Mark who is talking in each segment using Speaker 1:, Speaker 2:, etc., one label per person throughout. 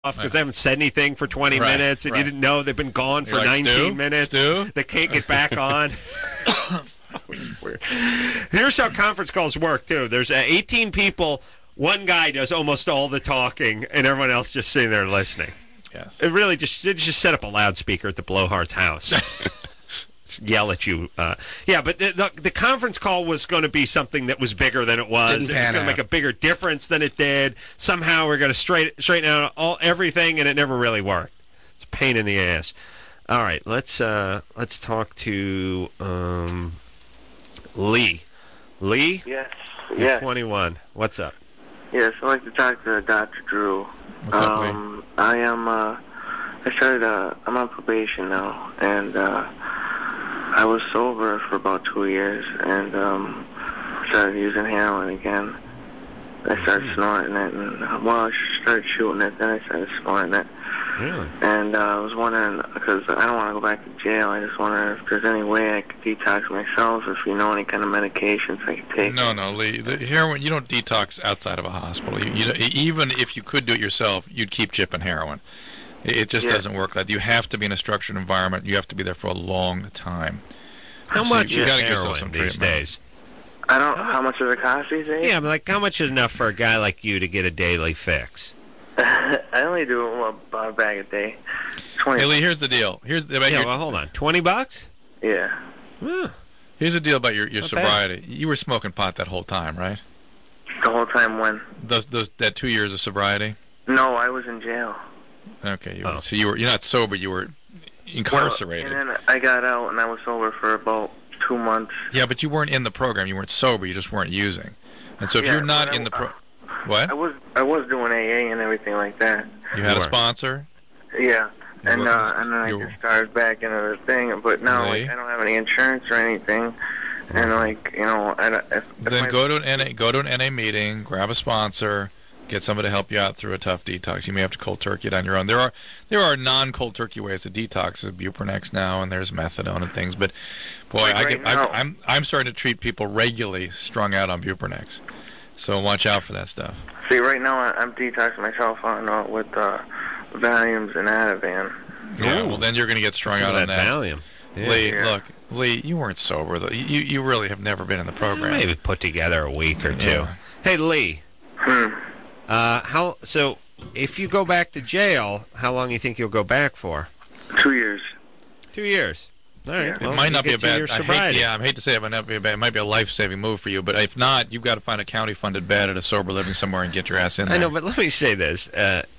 Speaker 1: because they haven't said anything for 20 minutes, and you didn't know they've been gone for 19 minutes. They can't get back on. It's always weird. Here's how conference calls work, too. There's 18 people. One guy does almost all the talking, and everyone else just sitting there listening.
Speaker 2: Yes.
Speaker 1: It really just set up a loudspeaker at the Blowhart's house. Yell at you. But the conference call was going to be something that was bigger than it was. It was going to make a bigger difference than it did. Somehow we're going to straighten out everything, and it never really worked. It's a pain in the ass. All right, let's talk to Lee. Lee?
Speaker 3: Yes.
Speaker 1: You're 21. What's up?
Speaker 3: Yes, I'd like to talk to Dr. Drew.
Speaker 2: What's up, Lee?
Speaker 3: I'm on probation now, and I was sober for about 2 years, and started using heroin again. I started snorting it, and I started shooting it, then I started snorting it.
Speaker 1: Really?
Speaker 3: And I was wondering, because I don't want to go back to jail, I just wonder if there's any way I could detox myself, if you know any kind of medications I could take.
Speaker 2: No, Lee. The heroin, you don't detox outside of a hospital. You even if you could do it yourself, you'd keep chipping heroin. It just doesn't work like that. You have to be in a structured environment. You have to be there for a long time.
Speaker 1: How much
Speaker 2: you
Speaker 1: is
Speaker 2: gotta
Speaker 1: heroin
Speaker 2: get some
Speaker 1: these
Speaker 2: treatment.
Speaker 1: days?
Speaker 3: I don't know how much does it cost these days?
Speaker 1: Yeah, but how much is enough for a guy like you to get a daily fix?
Speaker 3: I only do about a bag a day. 20.
Speaker 2: Hey, Lee, here's the deal.
Speaker 1: Well, hold on. $20?
Speaker 3: Yeah.
Speaker 2: Here's the deal about your
Speaker 1: Not
Speaker 2: sobriety.
Speaker 1: bad.
Speaker 2: You were smoking pot that whole time, right?
Speaker 3: The whole time when?
Speaker 2: That 2 years of sobriety?
Speaker 3: No, I was in jail.
Speaker 2: Okay, so you're not sober, you were incarcerated.
Speaker 3: And then I got out, and I was sober for about 2 months.
Speaker 2: Yeah, but you weren't in the program. You weren't sober. You just weren't using. And so if you're not in the what?
Speaker 3: I was doing AA and everything like that.
Speaker 2: You had a sponsor?
Speaker 3: Yeah. And then I just started back into the thing, but now I don't have any insurance or anything. And
Speaker 2: then go to an NA meeting, grab a sponsor, get somebody to help you out through a tough detox. You may have to cold turkey it on your own. There are non-cold turkey ways to detox. There's Buprenex now, and there's methadone and things. But boy, I'm starting to treat people regularly strung out on Buprenex. So watch out for that stuff.
Speaker 3: See, right now I'm detoxing myself on with Valiums and Ativan.
Speaker 2: Yeah, well then you're going to get strung out on that.
Speaker 1: Valium.
Speaker 2: Yeah. Lee, you weren't sober though. You really have never been in the program.
Speaker 1: Maybe put together a week or two.
Speaker 2: Yeah.
Speaker 1: Hey, Lee. So if you go back to jail, how long do you think you'll go back for?
Speaker 3: 2 years.
Speaker 1: 2 years. All right.
Speaker 3: Yeah.
Speaker 1: Well,
Speaker 2: it might not be a bad.
Speaker 1: I
Speaker 2: hate to say it might not be a bad. It might be a life-saving move for you. But if not, you've got to find a county-funded bed at a sober living somewhere and get your ass in there.
Speaker 1: I know, but let me say this: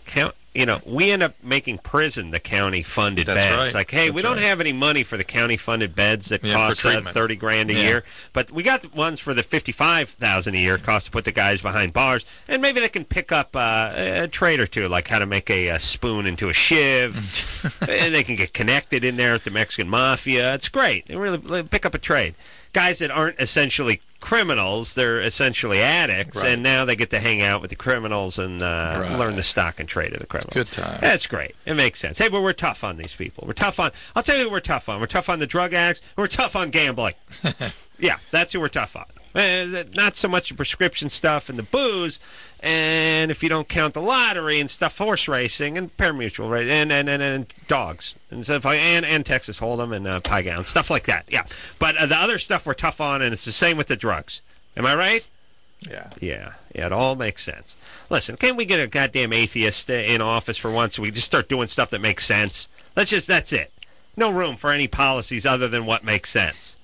Speaker 1: we end up making prison the county-funded beds.
Speaker 2: Right.
Speaker 1: Like, hey, we don't have any money for the county-funded beds that cost $30,000 a year, but we got the ones for the $55,000 a year cost to put the guys behind bars, and maybe they can pick up a trade or two, like how to make a spoon into a shiv, and they can get connected in there with the Mexican mafia. It's great. They really pick up a trade. Guys that aren't essentially criminals, they're essentially addicts, and now they get to hang out with the criminals and learn the stock and trade of the criminals.
Speaker 2: Good time.
Speaker 1: That's great. It makes sense. Hey, but we're tough on these people. I'll tell you who we're tough on. We're tough on the drug addicts, and we're tough on gambling. Yeah, that's who we're tough on. Not so much the prescription stuff and the booze, and if you don't count the lottery and stuff, horse racing and pari-mutuel, right, and dogs and stuff like, and Texas Hold'em and pie gown, stuff like that. Yeah, but the other stuff we're tough on, and it's the same with the drugs. Am I right? Yeah. It all makes sense. Listen, can't we get a goddamn atheist in office for once? So we just start doing stuff that makes sense. That's it. No room for any policies other than what makes sense.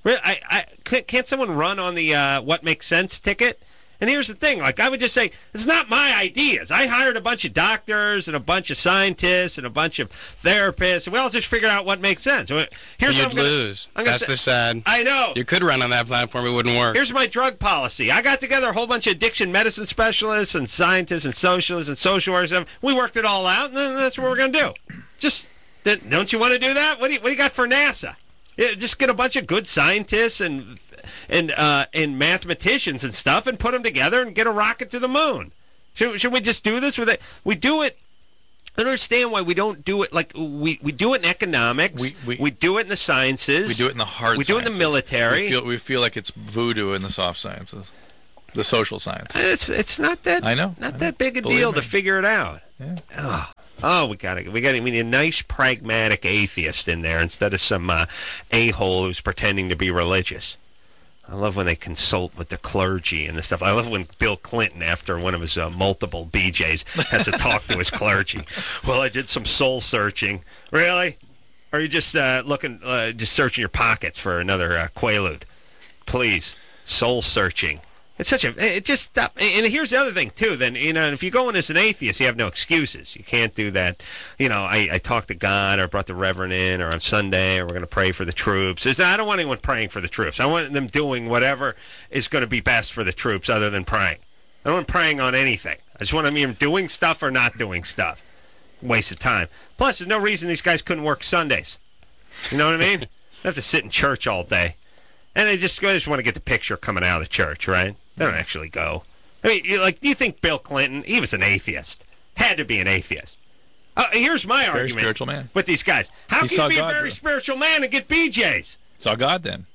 Speaker 1: Can't someone run on the what makes sense ticket? And here's the thing, I would just say, it's not my ideas. I hired a bunch of doctors and a bunch of scientists and a bunch of therapists, and we all just figure out what makes sense.
Speaker 4: You'd lose. That's the sad.
Speaker 1: I know.
Speaker 4: You could run on that platform, it wouldn't work.
Speaker 1: Here's my drug policy. I got together a whole bunch of addiction medicine specialists and scientists and socialists and social workers. We worked it all out, and that's what we're going to do. Don't you want to do that? What do you got for NASA? Yeah, just get a bunch of good scientists and mathematicians and stuff and put them together and get a rocket to the moon. Should we just do this? We do it. I don't understand why we don't do it like we do it in economics. We do it in the sciences.
Speaker 2: We do it in the hard sciences.
Speaker 1: We do it in the military.
Speaker 2: We feel like it's voodoo in the soft sciences. The social sciences.
Speaker 1: It's not that.
Speaker 2: I know.
Speaker 1: Not that big a deal to figure it out.
Speaker 2: Yeah.
Speaker 1: We need a nice pragmatic atheist in there instead of some a-hole who's pretending to be religious. I love when they consult with the clergy and the stuff. I love when Bill Clinton, after one of his multiple BJs, has to talk to his clergy. Well, I did some soul searching. Really? Or are you just just searching your pockets for another Quaalude? Please, soul searching. It just stop. And here's the other thing too. Then if you go in as an atheist, you have no excuses. You can't do that. I talked to God, or brought the Reverend in, or on Sunday, or we're going to pray for the troops. I don't want anyone praying for the troops. I want them doing whatever is going to be best for the troops, other than praying. I don't want praying on anything. I just want them either doing stuff or not doing stuff. Waste of time. Plus, there's no reason these guys couldn't work Sundays. You know what I mean? They have to sit in church all day, and they just want to get the picture coming out of the church, right? They don't actually go. I mean, do you think Bill Clinton, he was an atheist, had to be an atheist? Here's my argument
Speaker 2: spiritual man.
Speaker 1: with these guys. How can you be a very spiritual man and get BJs?
Speaker 2: Saw God then.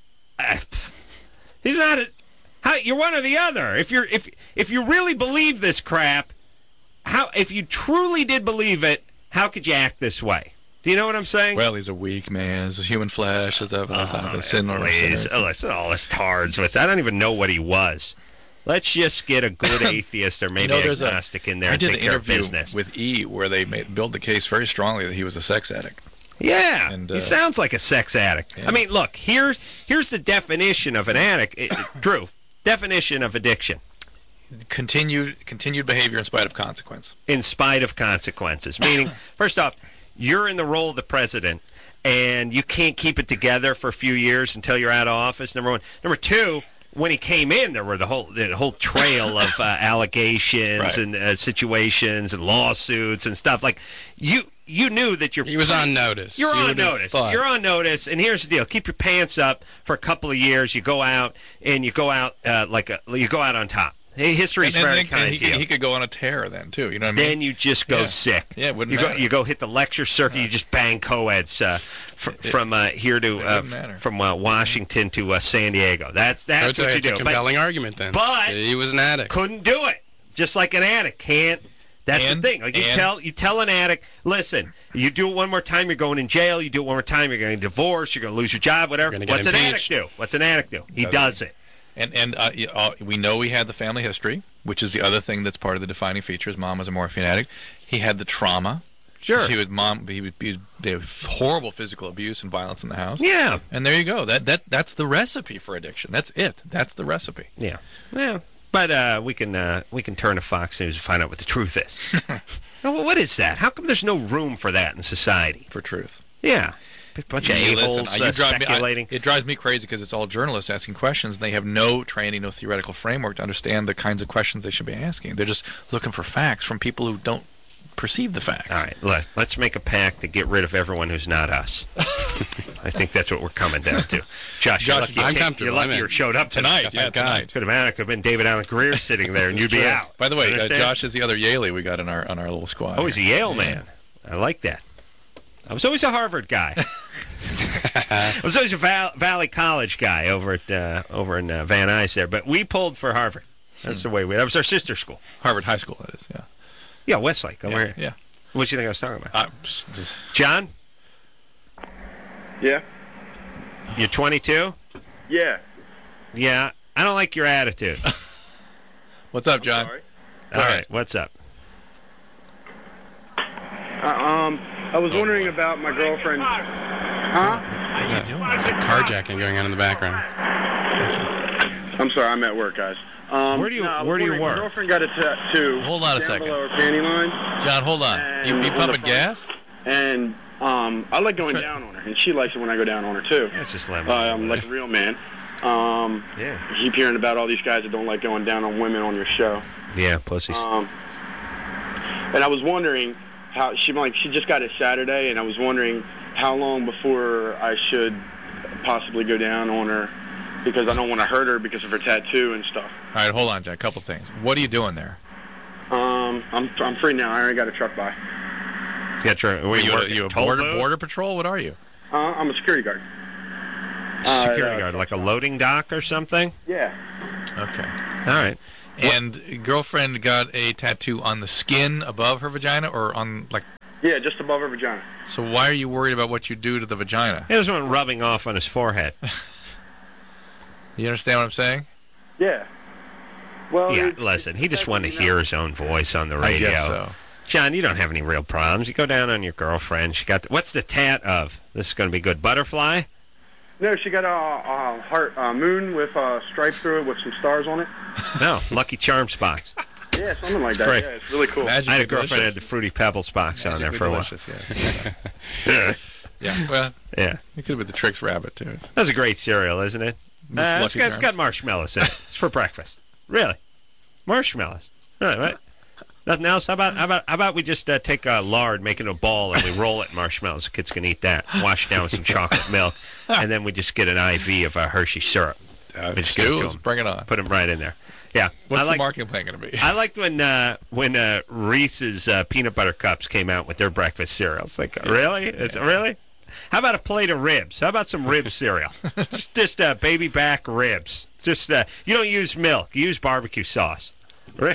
Speaker 1: He's not. You're one or the other. If you really believe this crap, if you truly did believe it, how could you act this way? Do you know what I'm saying?
Speaker 2: Well, he's a weak man. He's a human flesh. Please.
Speaker 1: Listen, all this tards with. I don't even know what he was. Let's just get a good atheist or maybe agnostic in there and take care of business.
Speaker 2: With E, where they build the case very strongly that he was a sex addict.
Speaker 1: Yeah, he sounds like a sex addict. Yeah. I mean, look, here's the definition of an addict. Drew, definition of addiction.
Speaker 2: Continued behavior in spite of consequence.
Speaker 1: In spite of consequences. Meaning, first off, you're in the role of the president, and you can't keep it together for a few years until you're out of office, number one. Number two, when he came in, there were the whole trail of allegations and situations and lawsuits and stuff. Like, you knew that he
Speaker 4: was on notice.
Speaker 1: You're on notice. You're on notice, and here's the deal: keep your pants up for a couple of years. You go out and you go out on top. History's very kind to you.
Speaker 2: He could go on a tear then too. You know what I mean?
Speaker 1: Then you just go sick.
Speaker 2: Yeah, it wouldn't matter.
Speaker 1: You go hit the lecture circuit. You just bang co-eds from here to from Washington to San Diego. That's what you do.
Speaker 4: It's a compelling argument then.
Speaker 1: But
Speaker 4: he was an addict.
Speaker 1: Couldn't do it. Just like an addict can't. That's the thing. Like you tell an addict, listen, you do it one more time, you're going in jail. You do it one more time, you're going to divorce. You're going to lose your job. Whatever. What's an addict do? What's an addict do? He does it.
Speaker 2: And we know he had the family history, which is the other thing that's part of the defining feature. His mom was a morphine addict. He had the trauma.
Speaker 1: Sure.
Speaker 2: He had horrible physical abuse and violence in the house.
Speaker 1: Yeah.
Speaker 2: And there you go. That's the recipe for addiction. That's it. That's the recipe.
Speaker 1: Yeah. Yeah. But we can turn to Fox News and find out what the truth is. What is that? How come there's no room for that in society?
Speaker 2: For truth.
Speaker 1: Yeah. A bunch of a-holes speculating.
Speaker 2: It drives me crazy because it's all journalists asking questions, and they have no training, no theoretical framework to understand the kinds of questions they should be asking. They're just looking for facts from people who don't perceive the facts.
Speaker 1: All right, let's make a pact to get rid of everyone who's not us. I think that's what we're coming down to. Josh,
Speaker 4: I'm comfortable.
Speaker 1: You're lucky you showed up
Speaker 2: tonight. Yeah, tonight.
Speaker 1: Could have been David Allen Greer sitting there, and you'd be out.
Speaker 2: By the way, Josh is the other Yaley we got on our little squad.
Speaker 1: Oh, he's a Yale man. I like that. I was always a Harvard guy. I was always a Valley College guy over in Van Nuys there, but we pulled for Harvard. That's the way that was our sister school.
Speaker 2: Harvard High School, that is, yeah.
Speaker 1: Yeah, Westlake. Over here.
Speaker 2: Yeah.
Speaker 1: What do you think I was talking about? John?
Speaker 5: Yeah.
Speaker 1: You're 22?
Speaker 5: Yeah.
Speaker 1: Yeah. I don't like your attitude.
Speaker 2: What's up, John?
Speaker 1: All right. What's up?
Speaker 5: I was wondering about my girlfriend. Huh?
Speaker 4: What's he doing? There's like carjacking going on in the background.
Speaker 5: I'm sorry, I'm at work, guys.
Speaker 1: Where do you work?
Speaker 5: My girlfriend got a tattoo.
Speaker 2: Hold on a second.
Speaker 5: Below her panty line.
Speaker 2: John, hold on. You pumping gas?
Speaker 5: And I like going down on her, and she likes it when I go down on her too.
Speaker 1: That's just like
Speaker 5: a real man.
Speaker 1: Yeah.
Speaker 5: You keep hearing about all these guys that don't like going down on women on your show.
Speaker 1: Yeah, pussies.
Speaker 5: And I was wondering how she just got it Saturday, and I was wondering how long before I should possibly go down on her, because I don't want to hurt her because of her tattoo and stuff.
Speaker 2: All right, hold on, John. A couple things. What are you doing there?
Speaker 5: I'm free now. I already got a truck by.
Speaker 1: Are you
Speaker 2: a border patrol? What are you?
Speaker 5: I'm a security guard.
Speaker 1: Security guard, like a loading dock or something?
Speaker 5: Yeah.
Speaker 2: Okay.
Speaker 1: All right.
Speaker 2: And girlfriend got a tattoo on the skin above her vagina, or on like.
Speaker 5: Yeah, just above her vagina.
Speaker 2: So why are you worried about what you do to the vagina?
Speaker 1: He doesn't want rubbing off on his forehead.
Speaker 2: You understand what I'm saying?
Speaker 5: Yeah. Well,
Speaker 1: Yeah, listen, he just wanted to hear his own voice on the radio.
Speaker 2: I guess so.
Speaker 1: John, you don't have any real problems. You go down on your girlfriend. She got what's the tat of? This is going to be good. Butterfly?
Speaker 5: No, she got a heart moon with a stripe through it with some stars on it.
Speaker 1: No, Lucky Charms box.
Speaker 5: Yeah, something like that.
Speaker 1: Great.
Speaker 5: Yeah, it's really cool.
Speaker 1: I had a girlfriend that had the Fruity Pebbles box on there for a while.
Speaker 2: Yes. Yeah. Well,
Speaker 1: yeah.
Speaker 2: It could have been the Trix Rabbit, too.
Speaker 1: That's a great cereal, isn't it? It's got marshmallows in it. It's for breakfast. Really? Marshmallows. Right. Nothing else? How about we just take lard, make it a ball, and we roll it in marshmallows. The kids can eat that. Wash down with some chocolate milk, and then we just get an IV of Hershey syrup. We just give it to them.
Speaker 2: Bring it on.
Speaker 1: Put them right in there. Yeah.
Speaker 2: What's the marketing plan going to be?
Speaker 1: I liked when Reese's peanut butter cups came out with their breakfast cereal. It's like, really? Really? How about a plate of ribs? How about some rib cereal? just baby back ribs. Just you don't use milk. You use barbecue sauce. Really?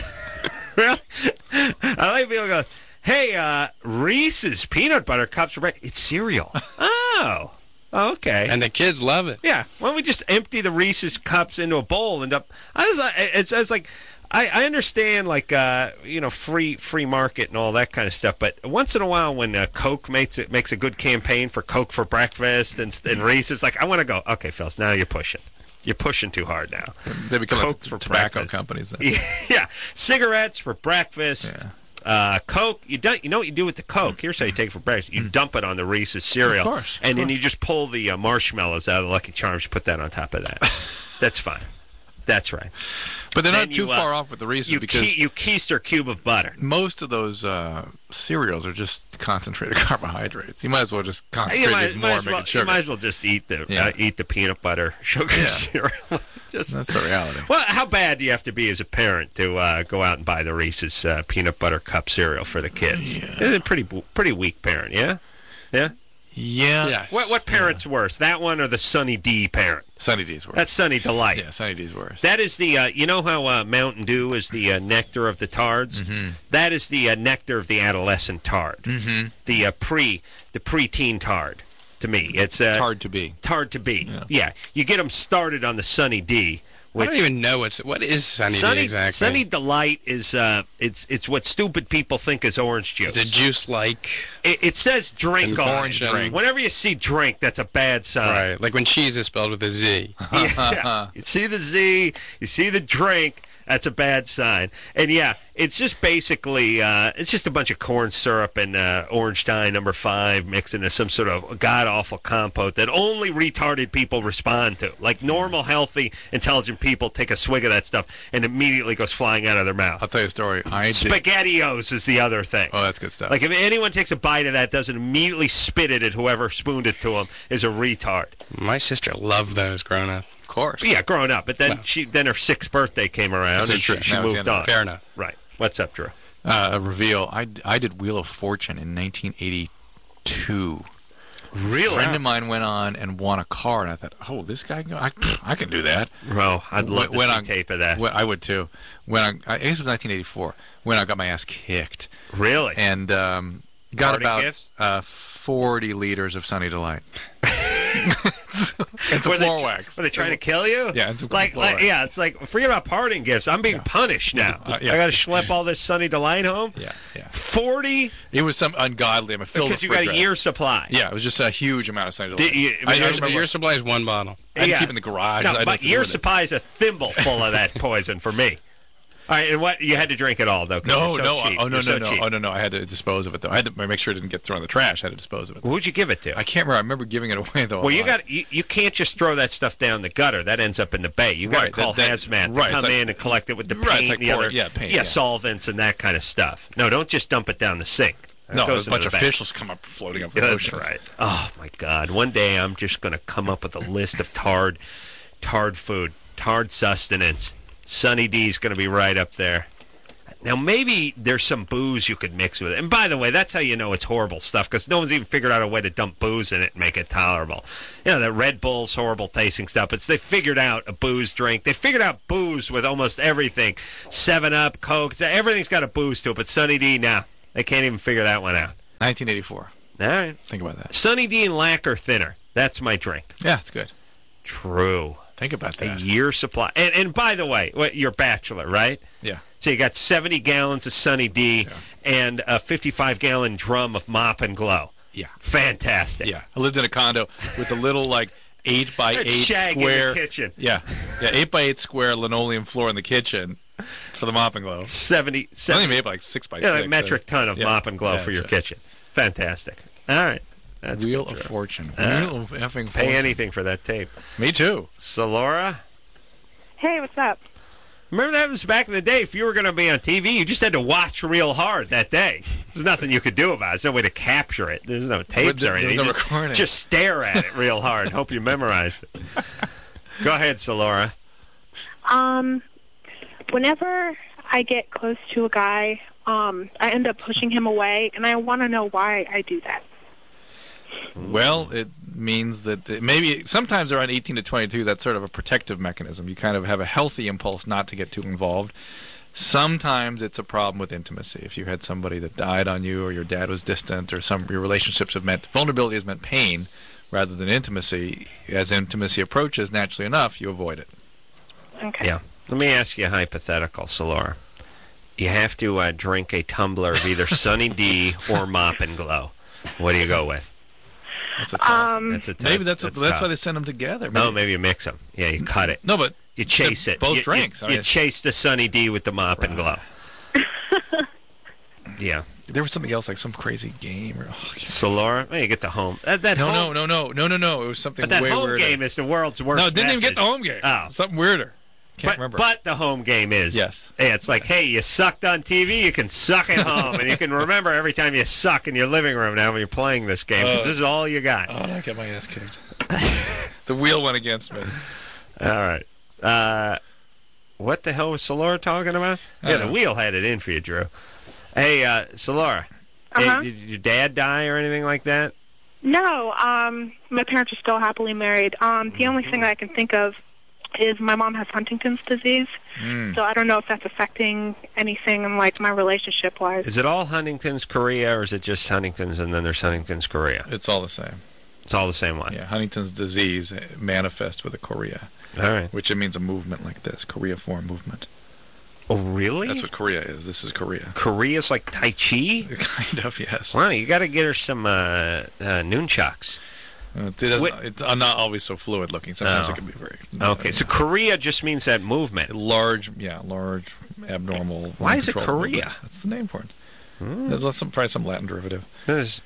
Speaker 1: I like people go, hey, Reese's peanut butter cups for breakfast. It's cereal. Oh, okay.
Speaker 4: And the kids love it.
Speaker 1: Yeah. Why don't we just empty the Reese's cups into a bowl and it's like I understand like free market and all that kind of stuff, but once in a while when Coke makes a good campaign for Coke for breakfast and Reese's, like I want to go, okay, Phils, now you're pushing. You're pushing too hard now.
Speaker 2: They become
Speaker 1: Coke
Speaker 2: for tobacco companies. Then.
Speaker 1: Yeah, cigarettes for breakfast. Yeah. Coke. You know what you do with the Coke? Here's how you take it for breakfast. You dump it on the Reese's cereal,
Speaker 2: of course,
Speaker 1: and then you just pull the marshmallows out of the Lucky Charms. You put that on top of that. That's fine. That's right.
Speaker 2: But they're not too far off with the Reese's because
Speaker 1: you keister cube of butter.
Speaker 2: Most of those cereals are just concentrated carbohydrates. You might as well just concentrate it more and make it sugar.
Speaker 1: You might as well just eat the peanut butter sugar cereal.
Speaker 2: That's the reality.
Speaker 1: Well, how bad do you have to be as a parent to go out and buy the Reese's peanut butter cup cereal for the kids?
Speaker 2: Yeah.
Speaker 1: It's a pretty weak parent, yeah? Yeah?
Speaker 2: Yeah.
Speaker 1: What parent's worse, that one or the Sunny D parent?
Speaker 2: Sunny D's worse.
Speaker 1: That's Sunny Delight.
Speaker 2: Yeah, Sunny D's worse.
Speaker 1: That is the, you know how Mountain Dew is the nectar of the tards? Mm-hmm. That is the nectar of the adolescent tard. Mm-hmm. The preteen tard, to me. It's
Speaker 2: tard to be.
Speaker 1: Tard to be. Yeah. You get them started on the Sunny D.
Speaker 4: I don't even know what is Sunny D exactly.
Speaker 1: Sunny Delight is it's what stupid people think is orange juice.
Speaker 4: It's a juice like.
Speaker 1: It says drink on
Speaker 4: orange drink.
Speaker 1: Whenever you see drink, that's a bad sign.
Speaker 4: Right, like when cheese is spelled with a Z.
Speaker 1: Yeah. You see the Z, you see the drink. That's a bad sign. And yeah, it's just basically it's just a bunch of corn syrup and orange dye number 5 mixed into some sort of god-awful compote that only retarded people respond to. Like normal, healthy, intelligent people take a swig of that stuff and immediately goes flying out of their mouth.
Speaker 2: I'll tell you a story.
Speaker 1: SpaghettiOs is the other thing.
Speaker 2: Oh, that's good stuff.
Speaker 1: Like if anyone takes a bite of that, doesn't immediately spit it at whoever spooned it to them, is a retard.
Speaker 4: My sister loved those growing up.
Speaker 2: Of course.
Speaker 1: Yeah, growing up. But then her 6th birthday came around and she moved on.
Speaker 4: Fair enough.
Speaker 1: Right. What's up, Drew?
Speaker 2: A reveal. I did Wheel of Fortune in 1982.
Speaker 1: Really?
Speaker 2: A friend of mine went on and won a car, and I thought, oh, this guy, I can do that.
Speaker 1: Bro, I'd love to see tape of that.
Speaker 2: I would too. I guess it was 1984 when I got my ass kicked.
Speaker 1: Really?
Speaker 2: And got about 40 liters of Sunny Delight. And some floor wax.
Speaker 1: Were they trying to kill you?
Speaker 2: Yeah, and some
Speaker 1: yeah, it's like, forget about parting gifts. I'm being punished now. I got to schlep all this Sunny Delight home?
Speaker 2: Yeah.
Speaker 1: 40?
Speaker 2: It was some ungodly.
Speaker 1: Because you got a year's supply.
Speaker 2: Yeah, it was just a huge amount of Sunny Delight.
Speaker 4: Your supply is one bottle.
Speaker 2: I had to keep it in the garage.
Speaker 1: No, but your supply is a thimble full of that poison for me. All right, and what, you had to drink it all, though?
Speaker 2: No.
Speaker 1: Cheap.
Speaker 2: Oh, no. I had to dispose of it, though. I had to make sure it didn't get thrown in the trash. I had to dispose of it.
Speaker 1: Who'd you give it to?
Speaker 2: I can't remember. I remember giving it away, though.
Speaker 1: Well, you can't just throw that stuff down the gutter. That ends up in the bay. You got to call hazmat to come in and collect it with the paint and the other solvents and that kind of stuff. No, don't just dump it down the sink.
Speaker 2: No, a bunch of fish come up floating up the ocean.
Speaker 1: That's right. Oh, my God. One day I'm just going to come up with a list of tarred food, tarred sustenance. Sunny D's going to be right up there. Now, maybe there's some booze you could mix with it. And by the way, that's how you know it's horrible stuff, because no one's even figured out a way to dump booze in it and make it tolerable. You know, the Red Bull's horrible tasting stuff. They figured out a booze drink. They figured out booze with almost everything. 7-Up, Coke, everything's got a booze to it. But Sunny D, no. They can't even figure that one out.
Speaker 2: 1984.
Speaker 1: All right.
Speaker 2: Think about that.
Speaker 1: Sunny D and lacquer thinner. That's my drink.
Speaker 2: Yeah, it's good.
Speaker 1: True.
Speaker 2: Think about that.
Speaker 1: A year supply. And by the way, you're bachelor, right?
Speaker 2: Yeah.
Speaker 1: So you got 70 gallons of Sunny D and a 55-gallon drum of Mop and Glow.
Speaker 2: Yeah.
Speaker 1: Fantastic.
Speaker 2: Yeah. I lived in a condo with a little, 8x8 square.
Speaker 1: In the kitchen.
Speaker 2: Yeah. 8x8 square linoleum floor in the kitchen for the Mop and Glow.
Speaker 1: 70
Speaker 2: I only made 6x6.
Speaker 1: Yeah, like metric ton of Mop and Glow for your kitchen. Fantastic. All right. That's
Speaker 2: Wheel of Fortune. Wheel of effing fortune.
Speaker 1: Pay anything for that tape.
Speaker 2: Me too.
Speaker 1: So, Laura?
Speaker 6: Hey, what's up?
Speaker 1: Remember that was back in the day. If you were going to be on TV, you just had to watch real hard that day. There's nothing you could do about it. There's no way to capture it. There's no tapes or anything.
Speaker 2: There's no recording.
Speaker 1: Just stare at it real hard. Hope you memorized it. Go ahead, Laura.
Speaker 6: Whenever I get close to a guy, I end up pushing him away, and I want to know why I do that.
Speaker 2: Well, it means that maybe sometimes around 18 to 22, that's sort of a protective mechanism. You kind of have a healthy impulse not to get too involved. Sometimes it's a problem with intimacy. If you had somebody that died on you, or your dad was distant, or your relationships have meant vulnerability has meant pain rather than intimacy. As intimacy approaches, naturally enough, you avoid it.
Speaker 6: Okay.
Speaker 1: Yeah. Let me ask you a hypothetical, Laura. You have to drink a tumbler of either Sunny D or Mop and Glow. What do you go with?
Speaker 2: That's a toss.
Speaker 1: Maybe
Speaker 2: that's why they send them together.
Speaker 1: No, maybe you mix them. Yeah, you cut it.
Speaker 2: No, but
Speaker 1: you chase it.
Speaker 2: Both drinks.
Speaker 1: You chase the Sunny D with the Mop and Glow. Yeah.
Speaker 2: There was something else, like some crazy game.
Speaker 1: Laura, you get the home.
Speaker 2: No. It was something.
Speaker 1: But that
Speaker 2: way
Speaker 1: home
Speaker 2: weirder.
Speaker 1: game is the world's worst.
Speaker 2: No, it didn't
Speaker 1: message.
Speaker 2: even get the home game.
Speaker 1: Oh,
Speaker 2: something weirder. Can't remember.
Speaker 1: But the home game is.
Speaker 2: Yes.
Speaker 1: Yeah, it's like, hey, you sucked on TV, you can suck at home. And you can remember every time you suck in your living room now when you're playing this game, because this is all you got.
Speaker 2: Oh, I get my ass kicked. The wheel went against me.
Speaker 1: All right. What the hell was Laura talking about? Yeah, the wheel had it in for you, Drew. Hey, Laura, did your dad die or anything like that?
Speaker 6: No, my parents are still happily married. The only thing I can think of is my mom has Huntington's disease, so I don't know if that's affecting anything in my relationship-wise.
Speaker 1: Is it all Huntington's chorea, or is it just Huntington's and then there's Huntington's chorea?
Speaker 2: It's all the same.
Speaker 1: It's all the same one?
Speaker 2: Yeah, Huntington's disease manifests with a chorea.
Speaker 1: All right.
Speaker 2: Which it means a movement like this, choreiform movement.
Speaker 1: Oh, really?
Speaker 2: That's what chorea is. This is chorea.
Speaker 1: Chorea's like Tai Chi?
Speaker 2: Kind of, yes.
Speaker 1: Wow, you got to get her some nunchucks.
Speaker 2: It's not always so fluid looking. Sometimes it can be very.
Speaker 1: Okay, so chorea just means that movement.
Speaker 2: Large, abnormal.
Speaker 1: Why is it chorea?
Speaker 2: Movements. That's the name for it. There's probably some Latin derivative.
Speaker 1: Is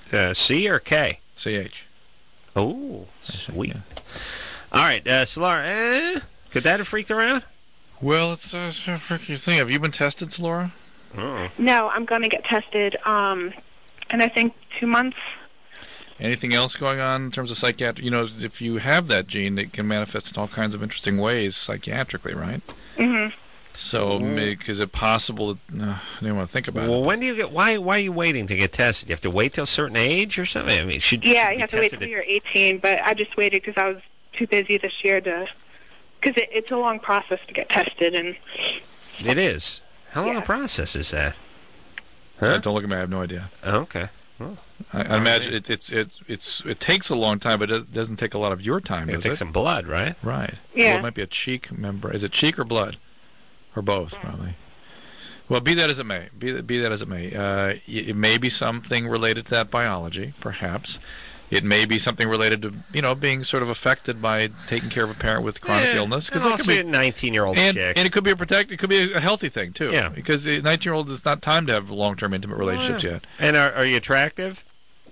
Speaker 1: C or K?
Speaker 2: CH.
Speaker 1: Oh, sweet. All right, Laura, could that have freaked her out?
Speaker 2: Well, it's a freaky thing. Have you been tested, Laura?
Speaker 6: No, I'm going to get tested in I think 2 months.
Speaker 2: Anything else going on in terms of psychiatric? If you have that gene, it can manifest in all kinds of interesting ways psychiatrically, right?
Speaker 6: Mm-hmm.
Speaker 2: So, is it possible? I didn't want to think about it.
Speaker 1: Well, when do you get? Why are you waiting to get tested? You have to wait till a certain age or something. I mean,
Speaker 6: you have to wait till you're 18. But I just waited because I was too busy this year because it's a long process to get tested, and
Speaker 1: it is. How long a process is that?
Speaker 2: Huh? Don't look at me. I have no idea.
Speaker 1: Oh, okay. Well,
Speaker 2: I imagine it takes a long time, but it doesn't take a lot of your time.
Speaker 1: It takes some blood, right?
Speaker 2: Right.
Speaker 6: Yeah.
Speaker 2: Well, it might be a cheek membrane. Is it cheek or blood, or both? Probably. Well, be that as it may, it may be something related to that biology, perhaps. It may be something related to, being sort of affected by taking care of a parent with chronic illness.
Speaker 1: Because it could be a 19-year-old chick.
Speaker 2: And it could be it could be a healthy thing, too.
Speaker 1: Yeah.
Speaker 2: Because a 19-year-old is not time to have long-term intimate relationships yet.
Speaker 1: And are you attractive?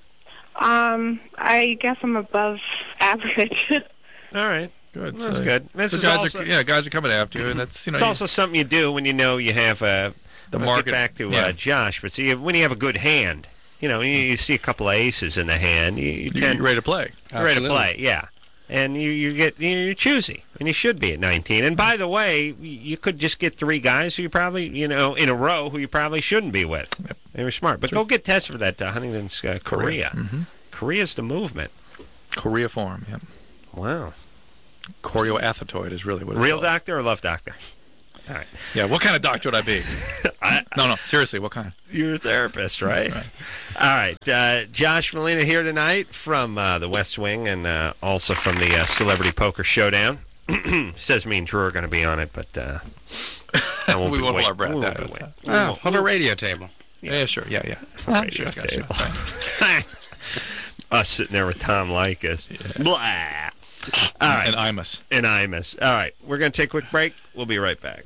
Speaker 6: I guess I'm above average.
Speaker 1: All right.
Speaker 2: Good.
Speaker 1: Well, that's good.
Speaker 2: Guys are coming after you, and that's,
Speaker 1: It's also something you do when you know you have the market. Get back to Josh, but see, when you have a good hand. You see a couple of aces in the hand. You're
Speaker 2: ready to play.
Speaker 1: You're ready to play, yeah. And you're choosy, and you should be at 19. And by the way, you could just get 3 guys who you probably, in a row who you probably shouldn't be with. Yep. They were smart. But go get tested for that Huntington's chorea.
Speaker 2: Mm-hmm.
Speaker 1: Chorea's the movement.
Speaker 2: Choreiform, yep.
Speaker 1: Wow.
Speaker 2: Chorioathetoid is really what it's
Speaker 1: Real
Speaker 2: called.
Speaker 1: doctor or love doctor? All right.
Speaker 2: Yeah, what kind of doctor would I be? No, seriously, what kind?
Speaker 1: You're a therapist, right?
Speaker 2: Right.
Speaker 1: All right. Josh Molina here tonight from the West Wing and also from the Celebrity Poker Showdown. Says me and Drew are going to be on it, but I won't
Speaker 2: we
Speaker 1: be
Speaker 2: won't
Speaker 1: wait.
Speaker 2: hold our breath.
Speaker 1: We won't be wait.
Speaker 4: Oh, have a radio table.
Speaker 2: Yeah, sure. Yeah.
Speaker 1: Radio
Speaker 2: Sure,
Speaker 1: table.
Speaker 2: Fine.
Speaker 1: Us sitting there with Tom Likas.
Speaker 2: Yeah.
Speaker 1: Blah. All right.
Speaker 2: And Imus.
Speaker 1: And Imus. All right. We're going to take a quick break. We'll be right back.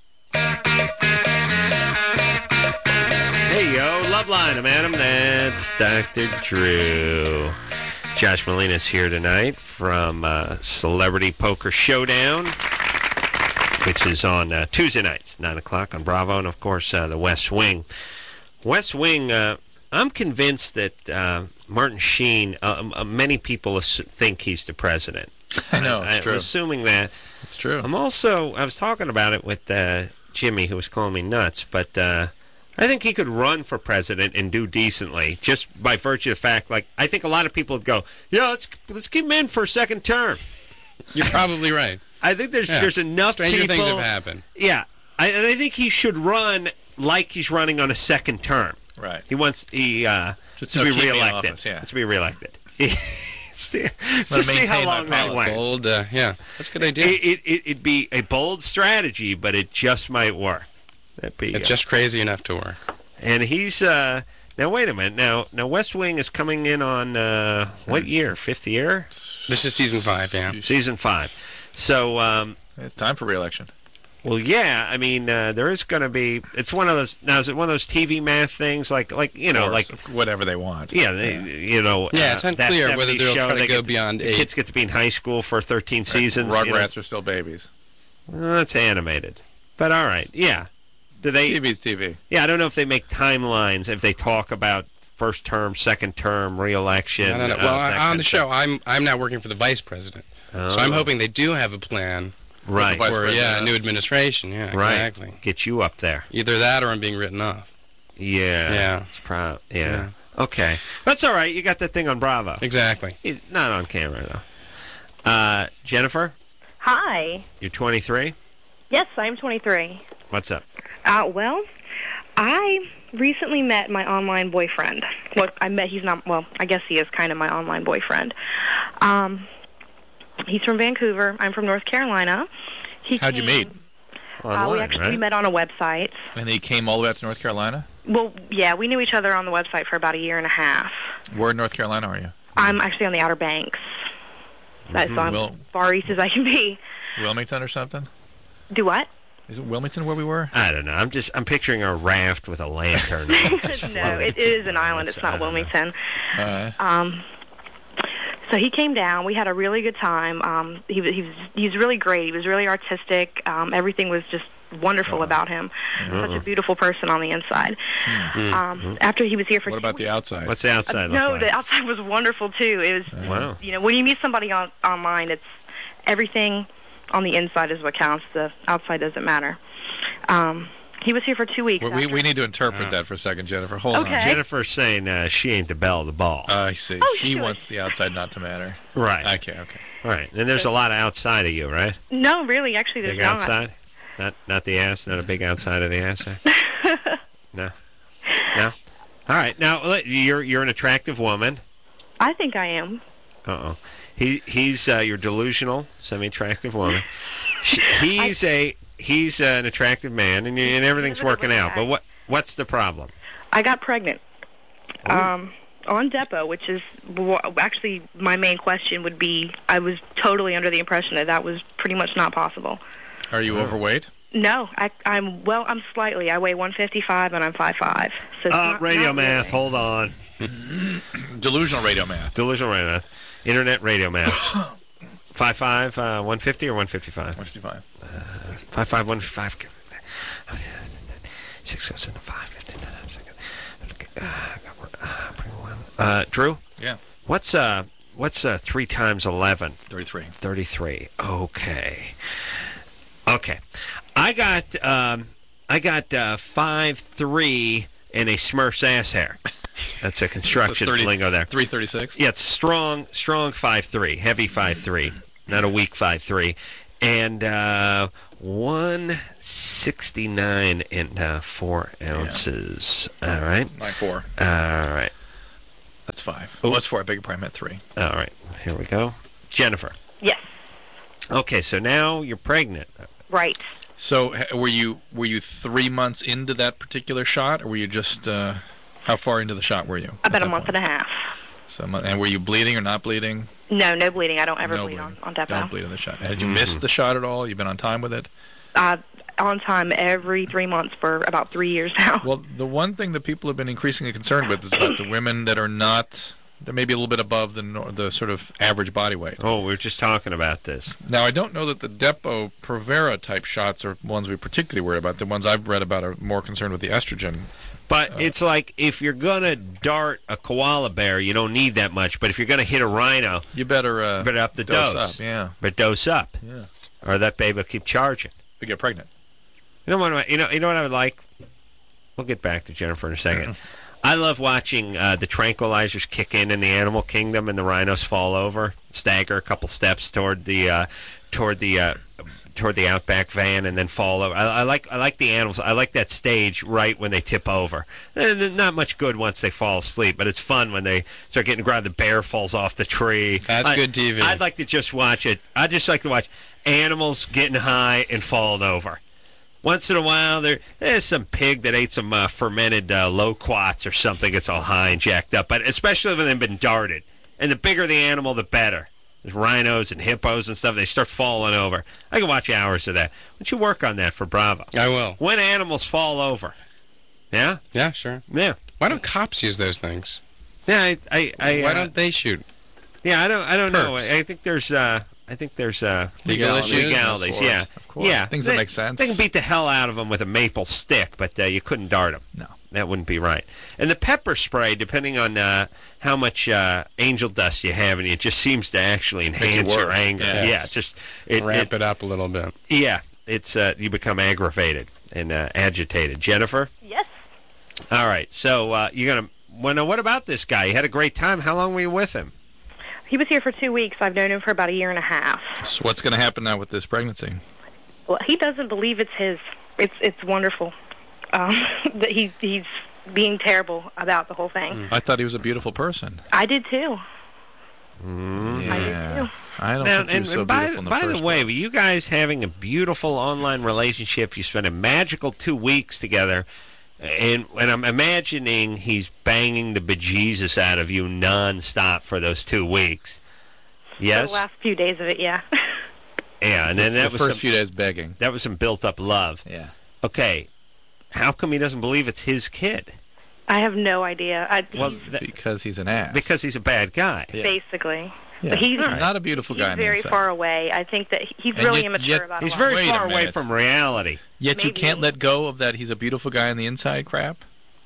Speaker 1: Hey, yo. Loveline. I'm Adam. That's Dr. Drew. Josh Molina's here tonight from Celebrity Poker Showdown, which is on Tuesday nights, 9 o'clock on Bravo, and, of course, the West Wing. West Wing, I'm convinced that Martin Sheen, many people think he's the president.
Speaker 2: I know, it's true.
Speaker 1: I'm assuming that.
Speaker 2: It's true.
Speaker 1: I was talking about it with Jimmy, who was calling me nuts, but I think he could run for president and do decently, just by virtue of the fact, I think a lot of people would go, yeah, let's keep him in for a second term.
Speaker 4: You're probably right.
Speaker 1: I think there's enough
Speaker 4: Stranger
Speaker 1: people.
Speaker 4: things have happened.
Speaker 1: Yeah, and I think he should run like he's running on a second term.
Speaker 2: Right.
Speaker 1: He wants to be reelected.
Speaker 2: Office, yeah.
Speaker 1: To be reelected. see how long that
Speaker 2: policy.
Speaker 1: lasts.
Speaker 4: Bold, that's a good idea.
Speaker 1: It'd be a bold strategy, but it just might work.
Speaker 4: It's just crazy enough to work.
Speaker 1: And he's now. Wait a minute. Now West Wing is coming in on what year? 5th year.
Speaker 4: This is season 5. Yeah.
Speaker 1: Season 5. So
Speaker 2: it's time for re-election.
Speaker 1: Well, yeah. I mean, there is going to be. It's one of those. Now, is it one of those TV math things? Like
Speaker 2: whatever they want.
Speaker 1: Yeah,
Speaker 4: it's unclear whether they'll try to go beyond 8.
Speaker 1: Kids get to be in high school for 13 seasons.
Speaker 2: Rugrats are still babies.
Speaker 1: Well, it's animated, but all right. Yeah. Do they?
Speaker 2: TV's TV.
Speaker 1: Yeah, I don't know if they make timelines. If they talk about first term, second term, re-election.
Speaker 4: I don't know. Well, on the show, I'm now working for the vice president, so I'm hoping they do have a plan.
Speaker 1: Right.
Speaker 4: For a new administration. Yeah,
Speaker 1: right.
Speaker 4: Exactly.
Speaker 1: Get you up there.
Speaker 4: Either that or I'm being written off.
Speaker 1: Yeah.
Speaker 4: Yeah.
Speaker 1: It's yeah. Okay. That's all right. You got that thing on Bravo.
Speaker 4: Exactly.
Speaker 1: He's not on camera, though. Jennifer?
Speaker 7: Hi.
Speaker 1: You're 23?
Speaker 7: Yes, I'm 23.
Speaker 1: What's up?
Speaker 7: Well, I recently met my online boyfriend. Well, I guess he is kind of my online boyfriend. He's from Vancouver. I'm from North Carolina.
Speaker 2: How'd you meet?
Speaker 1: Online,
Speaker 7: we met on a website.
Speaker 2: And he came all the way up to North Carolina?
Speaker 7: Well, yeah, we knew each other on the website for about a year and a half.
Speaker 2: Where in North Carolina are you?
Speaker 7: I'm actually on the Outer Banks. So I'm as far east as I can be.
Speaker 2: Wilmington or something?
Speaker 7: Do what?
Speaker 2: Is it Wilmington where we were?
Speaker 1: I don't know. I'm picturing a raft with a lantern.
Speaker 7: No, it is an island. It's not Wilmington. So he came down. We had a really good time. He's really great. He was really artistic. Everything was just wonderful about him. Such a beautiful person on the inside. After he was here for
Speaker 2: What about the outside?
Speaker 1: What's the outside look like?
Speaker 7: The outside was wonderful too. It was
Speaker 1: wow.
Speaker 7: When you meet somebody online, it's everything on the inside is what counts. The outside doesn't matter. He was here for 2 weeks.
Speaker 2: We need to interpret that for a second, Jennifer. Hold on.
Speaker 1: Jennifer's saying she ain't the belle of the ball.
Speaker 2: I see. She wants the outside not to matter.
Speaker 1: Right.
Speaker 2: Okay.
Speaker 1: Right. And there's a lot of outside of you, right?
Speaker 7: No, really. Actually, there's
Speaker 1: big outside? Not the ass? Not a big outside of the ass? No? All right. Now, you're an attractive woman.
Speaker 7: I think I am.
Speaker 1: Uh-oh. He's your delusional, semi-attractive woman. He's an attractive man, and everything's working out. But what's the problem?
Speaker 7: I got pregnant on Depo, which is actually my main question would be. I was totally under the impression that was pretty much not possible.
Speaker 2: Are you overweight?
Speaker 7: No, I'm slightly. I weigh 155 and I'm 5'5". So
Speaker 1: radio math. Hold on.
Speaker 2: Delusional radio math.
Speaker 1: Delusional radio math. Internet radio math. 5'5", 150 or 155?
Speaker 2: 155.
Speaker 1: 5'5", 155. 6 goes into 5. 15. Drew?
Speaker 2: Yeah.
Speaker 1: What's what's 3 times 11?
Speaker 2: 33.
Speaker 1: 33. Okay. I got 5'3" and a Smurf's ass hair. That's a construction lingo there.
Speaker 2: 336.
Speaker 1: Yeah, it's strong 5'3", heavy 5'3", not a weak 5'3", and 169 and 4 ounces.
Speaker 2: Yeah.
Speaker 1: All right.
Speaker 2: 9'4".
Speaker 1: All right.
Speaker 2: That's 5. Oh, that's 4. I beg your pardon. I meant 3.
Speaker 1: All right. Here we go. Jennifer.
Speaker 7: Yes.
Speaker 1: Okay, so now you're pregnant.
Speaker 7: Right.
Speaker 2: So were you 3 months into that particular shot, or were you just how far into the shot were you?
Speaker 7: About a month and a half.
Speaker 2: So, and were you bleeding or not bleeding?
Speaker 7: No bleeding. I don't ever bleed on Depo.
Speaker 2: Don't bleed on the shot. Had you missed the shot at all? You've been on time with it?
Speaker 7: On time every 3 months for about 3 years now.
Speaker 2: Well, the one thing that people have been increasingly concerned with is about the women that are not, they're maybe a little bit above the sort of average body weight.
Speaker 1: Oh, we were just talking about this.
Speaker 2: Now, I don't know that the Depo-Provera type shots are ones we're particularly worried about. The ones I've read about are more concerned with the estrogen.
Speaker 1: But it's like if you're going to dart a koala bear, you don't need that much. But if you're going to hit a rhino,
Speaker 2: you better
Speaker 1: up the dose.
Speaker 2: Up, yeah.
Speaker 1: But dose up.
Speaker 2: Yeah.
Speaker 1: Or that baby will keep charging.
Speaker 2: You get pregnant.
Speaker 1: You know what I would like? We'll get back to Jennifer in a second. I love watching the tranquilizers kick in the animal kingdom and the rhinos fall over, stagger a couple steps toward the outback van and then fall over. I like the animals. I like that stage right when they tip over. They're not much good once they fall asleep, but it's fun when they start getting ground. The bear falls off the tree.
Speaker 4: That's good TV.
Speaker 1: I'd like to just watch it. I'd just like to watch animals getting high and falling over. Once in a while, there's some pig that ate some fermented loquats or something. It's all high and jacked up. But especially when they've been darted. And the bigger the animal, the better. There's rhinos and hippos and stuff. They start falling over. I can watch hours of that. Why don't you work on that for Bravo?
Speaker 4: I will.
Speaker 1: When animals fall over. Yeah?
Speaker 4: Yeah, sure.
Speaker 1: Yeah.
Speaker 4: Why don't cops use those things?
Speaker 1: Yeah,
Speaker 4: why don't they shoot?
Speaker 1: Yeah, I don't know. I think there's legalities. Yeah,
Speaker 2: of course.
Speaker 1: Yeah.
Speaker 2: Things that make sense.
Speaker 1: They can beat the hell out of them with a maple stick, but you couldn't dart them.
Speaker 2: No,
Speaker 1: that wouldn't be right. And the pepper spray, depending on how much angel dust you have, and it just seems to actually enhance your anger.
Speaker 4: Yes.
Speaker 1: Yeah, just
Speaker 4: ramp it up a little bit.
Speaker 1: Yeah, it's you become aggravated and agitated. Jennifer.
Speaker 7: Yes.
Speaker 1: All right, so you're gonna. Well, what about this guy? You had a great time. How long were you with him?
Speaker 7: He was here for 2 weeks. I've known him for about a year and a half.
Speaker 2: So what's going to happen now with this pregnancy?
Speaker 7: Well, he doesn't believe it's his. It's wonderful that he's being terrible about the whole thing.
Speaker 2: I thought he was a beautiful person.
Speaker 7: I did too.
Speaker 2: Yeah.
Speaker 7: I did too.
Speaker 2: I don't think he was so beautiful in the first
Speaker 1: By the way,
Speaker 2: place.
Speaker 1: you guys having a beautiful online relationship. You spent a magical 2 weeks together. And I'm imagining he's banging the bejesus out of you nonstop for those 2 weeks. Yes?
Speaker 7: For the last few days of it, yeah.
Speaker 1: Yeah, and then that was
Speaker 2: the first few days begging.
Speaker 1: That was some built-up love.
Speaker 2: Yeah.
Speaker 1: Okay, how come he doesn't believe it's his kid?
Speaker 7: I have no idea.
Speaker 2: Because he's an ass.
Speaker 1: Because he's a bad guy.
Speaker 2: Yeah.
Speaker 7: Basically.
Speaker 2: Yeah.
Speaker 7: But he's
Speaker 2: not a beautiful guy.
Speaker 7: He's very far away. I think that he's really immature about it.
Speaker 1: He's very far away from reality.
Speaker 2: Yet you can't let go of that he's a beautiful guy on the inside crap?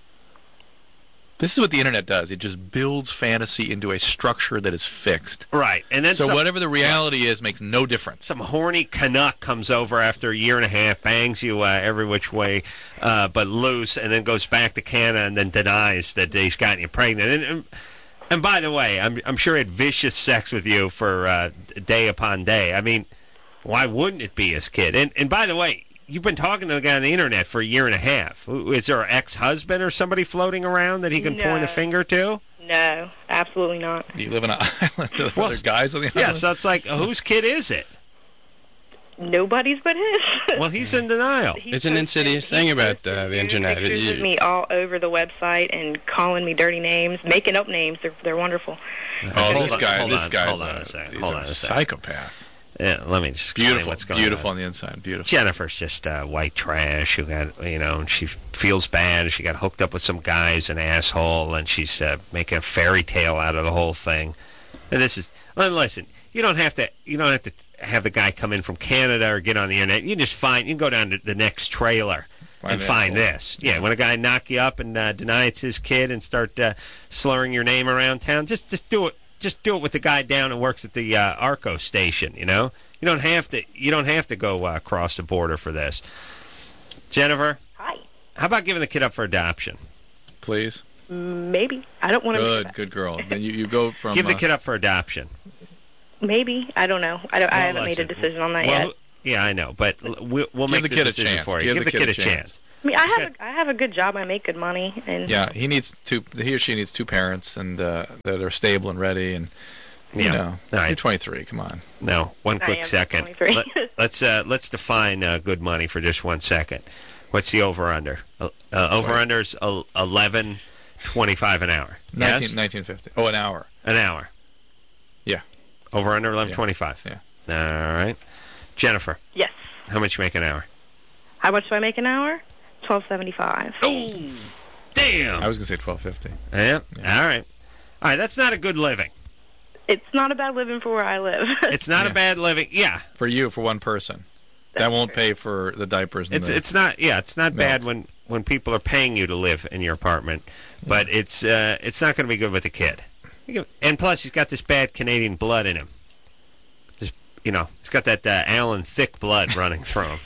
Speaker 2: This is what the internet does. It just builds fantasy into a structure that is fixed.
Speaker 1: Right. And then
Speaker 2: so whatever the reality is makes no difference.
Speaker 1: Some horny Canuck comes over after a year and a half, bangs you every which way but loose, and then goes back to Canada and then denies that he's gotten you pregnant. And by the way, I'm sure he had vicious sex with you for day upon day. I mean, why wouldn't it be his kid? And by the way, you've been talking to the guy on the internet for a year and a half. Is there an ex-husband or somebody floating around that he can point a finger to?
Speaker 7: No, absolutely not.
Speaker 2: You live on an island. Are there other guys on the island?
Speaker 1: Yeah, so it's like, whose kid is it?
Speaker 7: Nobody's but his.
Speaker 1: Well, he's in denial.
Speaker 4: It's an insidious thing about the internet.
Speaker 7: Pictures of me all over the website and calling me dirty names, making up names. They're wonderful.
Speaker 2: Oh, this guy's
Speaker 1: hold on a second.
Speaker 2: He's a psychopath.
Speaker 1: Yeah, let me just
Speaker 2: beautiful,
Speaker 1: what's going
Speaker 2: beautiful
Speaker 1: on
Speaker 2: the inside, beautiful.
Speaker 1: Jennifer's just white trash who got, and she feels bad. She got hooked up with some guy who's an asshole, and she's making a fairy tale out of the whole thing. And listen, you don't have to have the guy come in from Canada or get on the internet. You can go down to the next trailer and find this. Yeah, when a guy knock you up and deny it's his kid and start slurring your name around town, just do it. just do it with the guy down who works at the Arco station. You know, you don't have to go across the border for this. Jennifer,
Speaker 7: Hi.
Speaker 1: how about giving the kid up for adoption?
Speaker 2: Please.
Speaker 7: Maybe. I don't want to.
Speaker 2: Good girl. Then you go from.
Speaker 1: Give the kid up for adoption.
Speaker 7: Maybe. I don't know. I haven't made a decision on that yet.
Speaker 1: Yeah, I know, but we'll make the kid decision for you. Give the kid a chance.
Speaker 7: I mean, I have a good job. I make good money, and
Speaker 2: yeah, he or she needs two parents and that are stable and ready, and you know,
Speaker 1: right.
Speaker 2: You're 23. Come on.
Speaker 1: No, one quick second. Let's define good money for just 1 second. What's the over under? Over under's 11.25 an hour.
Speaker 2: 19.50. Oh, an hour.
Speaker 1: An hour.
Speaker 2: Yeah.
Speaker 1: Over under 11.25.
Speaker 2: Yeah.
Speaker 1: All right. Jennifer.
Speaker 7: Yes.
Speaker 1: How much you make an hour?
Speaker 7: How much do I make an hour? $12.75.
Speaker 1: Oh, damn!
Speaker 2: I was gonna say $12.50.
Speaker 1: Yeah. All right. That's not a good living.
Speaker 7: It's not a bad living for where I live.
Speaker 1: It's not a bad living. Yeah.
Speaker 2: For you, for one person. That won't pay for the diapers. And
Speaker 1: it's not. Yeah, it's not bad when people are paying you to live in your apartment, but it's not going to be good with the kid. And plus, he's got this bad Canadian blood in him. Just he's got that Alan Thicke blood running through him.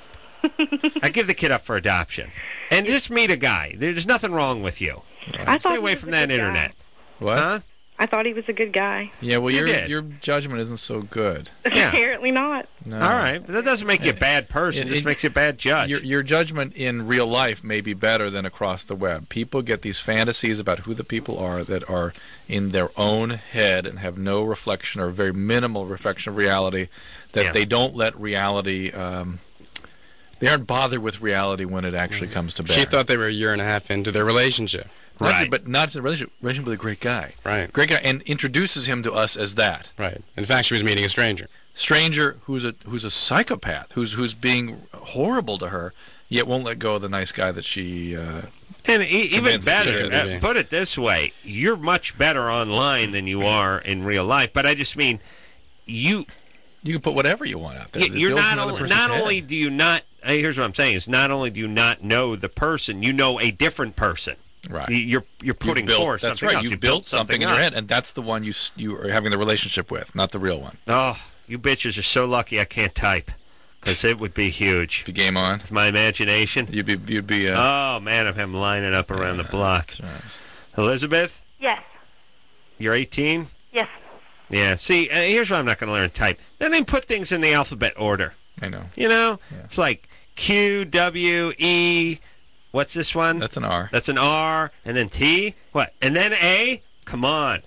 Speaker 1: I give the kid up for adoption, and just meet a guy. There's nothing wrong with you. Stay away from that internet.
Speaker 2: What?
Speaker 1: Huh?
Speaker 7: I thought he was a good guy.
Speaker 2: Yeah, well, your judgment isn't so good.
Speaker 1: Yeah.
Speaker 7: Apparently not.
Speaker 2: No.
Speaker 1: All right, but that doesn't make you a bad person. It just makes you a bad judge.
Speaker 2: Your judgment in real life may be better than across the web. People get these fantasies about who the people are that are in their own head and have no reflection or very minimal reflection of reality, that they don't let reality... they aren't bothered with reality when it actually comes to bear.
Speaker 4: She thought they were a year and a half into their relationship.
Speaker 1: Right.
Speaker 2: But not a relationship with a great guy.
Speaker 4: Right.
Speaker 2: Great guy, and introduces him to us as that.
Speaker 4: Right. In fact, she was meeting a stranger.
Speaker 2: Stranger who's a psychopath, who's being horrible to her, yet won't let go of the nice guy that she...
Speaker 1: and even better, put it this way, you're much better online than you are in real life, but I just mean, you
Speaker 2: can put whatever you want out there.
Speaker 1: You're not only do you not... Here's what I'm saying, is not only do you not know the person, you know a different person.
Speaker 2: Right.
Speaker 1: You're putting forth something.
Speaker 2: That's right.
Speaker 1: Else.
Speaker 2: You built something in your head, and that's the one you are having the relationship with, not the real one.
Speaker 1: Oh, you bitches are so lucky I can't type, because it would be huge.
Speaker 2: Be game on.
Speaker 1: With my imagination.
Speaker 2: You'd be.
Speaker 1: Oh man, I'm having lining up around the block.
Speaker 2: That's right.
Speaker 1: Elizabeth.
Speaker 7: Yes.
Speaker 1: You're 18.
Speaker 7: Yes.
Speaker 1: Yeah. See, here's why I'm not going to learn to type. Then they put things in the alphabet order.
Speaker 2: I know.
Speaker 1: It's like Q, W, E. What's this one?
Speaker 2: That's an R.
Speaker 1: That's an R. And then T. What? And then A? Come on.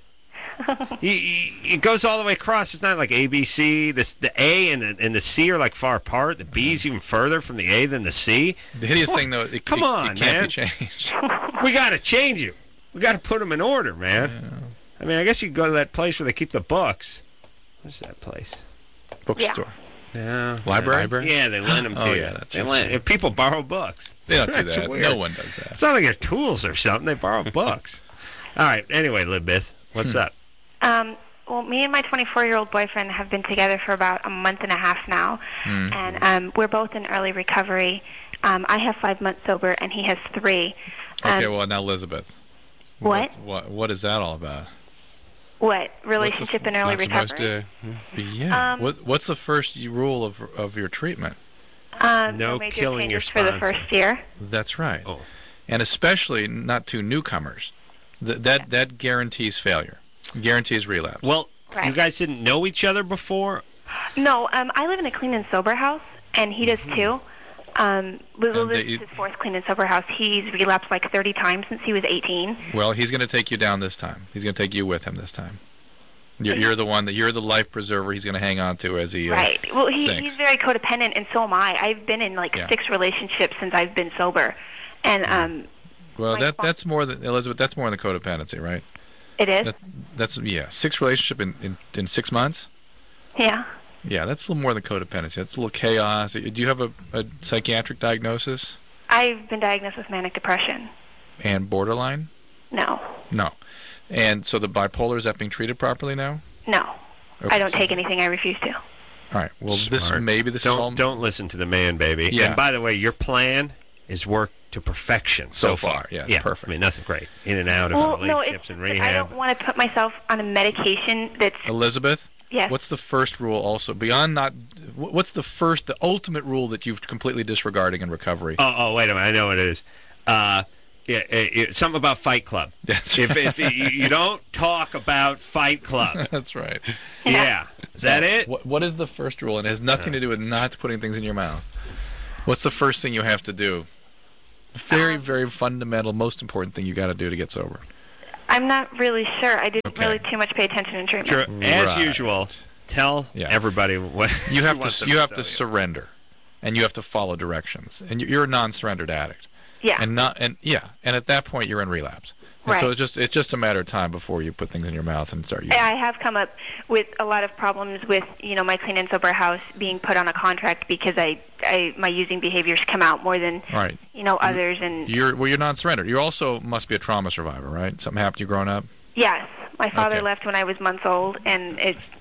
Speaker 1: It goes all the way across. It's not like A, B, C. The A and the C are like far apart. The B's even further from the A than the C.
Speaker 2: The hideous thing, though, it can't be changed.
Speaker 1: We got to change you. We got to put them in order, man. Yeah. I mean, I guess you can go to that place where they keep the books. What's that place?
Speaker 2: Bookstore.
Speaker 1: No.
Speaker 2: Library?
Speaker 1: Yeah, they lend them to you.
Speaker 2: Yeah, that's right.
Speaker 1: If people borrow books.
Speaker 2: They don't do that.
Speaker 1: Weird.
Speaker 2: No one does that.
Speaker 1: It's not like they're tools or something. They borrow books. All right. Anyway, Libbyth, what's up?
Speaker 8: Well, me and my 24-year-old boyfriend have been together for about a month and a half now, and we're both in early recovery. I have 5 months sober, and he has 3.
Speaker 2: Okay, well, now, Elizabeth.
Speaker 8: What?
Speaker 2: What is that all about?
Speaker 8: What? Relationship and early recovery?
Speaker 2: Yeah. What's the first rule of your treatment?
Speaker 1: No killing your sponsor.
Speaker 8: For the first year.
Speaker 2: That's right. Oh. And especially not to newcomers. That guarantees failure. Guarantees relapse.
Speaker 1: Well, you guys didn't know each other before?
Speaker 8: No, I live in a clean and sober house, and he does too. This is his 4th clean and sober house. He's relapsed like 30 times since he was 18.
Speaker 2: Well, he's going to take you down this time. He's going to take you with him this time. You're the one you're the life preserver he's going to hang on to as he
Speaker 8: right. Well, he's very codependent, and so am I. I've been in 6 relationships since I've been sober, and
Speaker 2: well, that's more than Elizabeth. That's more than codependency, right?
Speaker 8: It is.
Speaker 2: That's 6 relationships in 6 months.
Speaker 8: Yeah.
Speaker 2: Yeah, that's a little more than codependency. That's a little chaos. Do you have a psychiatric diagnosis?
Speaker 8: I've been diagnosed with manic depression.
Speaker 2: And borderline?
Speaker 8: No.
Speaker 2: No. And so the bipolar, is that being treated properly now?
Speaker 8: No. Okay, I don't take anything. I refuse to.
Speaker 2: All right. Well,
Speaker 1: Smart.
Speaker 2: Don't listen to the man, baby.
Speaker 1: Yeah. And by the way, your plan is to perfection
Speaker 2: so far. Yeah, it's perfect.
Speaker 1: I mean, nothing great. In and out of relationships and rehab.
Speaker 8: I don't want to put myself on a medication that's...
Speaker 2: Elizabeth?
Speaker 8: Yes.
Speaker 2: What's the first rule also? Beyond not... What's the ultimate rule that you've completely disregarding in recovery?
Speaker 1: Oh, wait a minute. I know what it is. Something about Fight Club.
Speaker 2: Yes.
Speaker 1: If you don't talk about Fight Club.
Speaker 2: That's right.
Speaker 1: Yeah. Is that it?
Speaker 2: What is the first rule? And it has nothing to do with not putting things in your mouth. What's the first thing you have to do? Very, very fundamental, most important thing you got to do to get sober.
Speaker 8: I'm not really sure. I didn't really too much pay attention in treatment.
Speaker 1: Sure. As usual, tell everybody what
Speaker 2: you have to surrender, and you have to follow directions. And you're a non-surrendered addict.
Speaker 8: Yeah.
Speaker 2: And at that point you're in relapse. And so it's just a matter of time before you put things in your mouth and start using.
Speaker 8: I have come up with a lot of problems with my clean and sober house being put on a contract because my using behaviors come out more than others. And
Speaker 2: you're non-surrendered. You also must be a trauma survivor, right? Something happened to you growing up?
Speaker 8: Yes, my father left when I was months old, and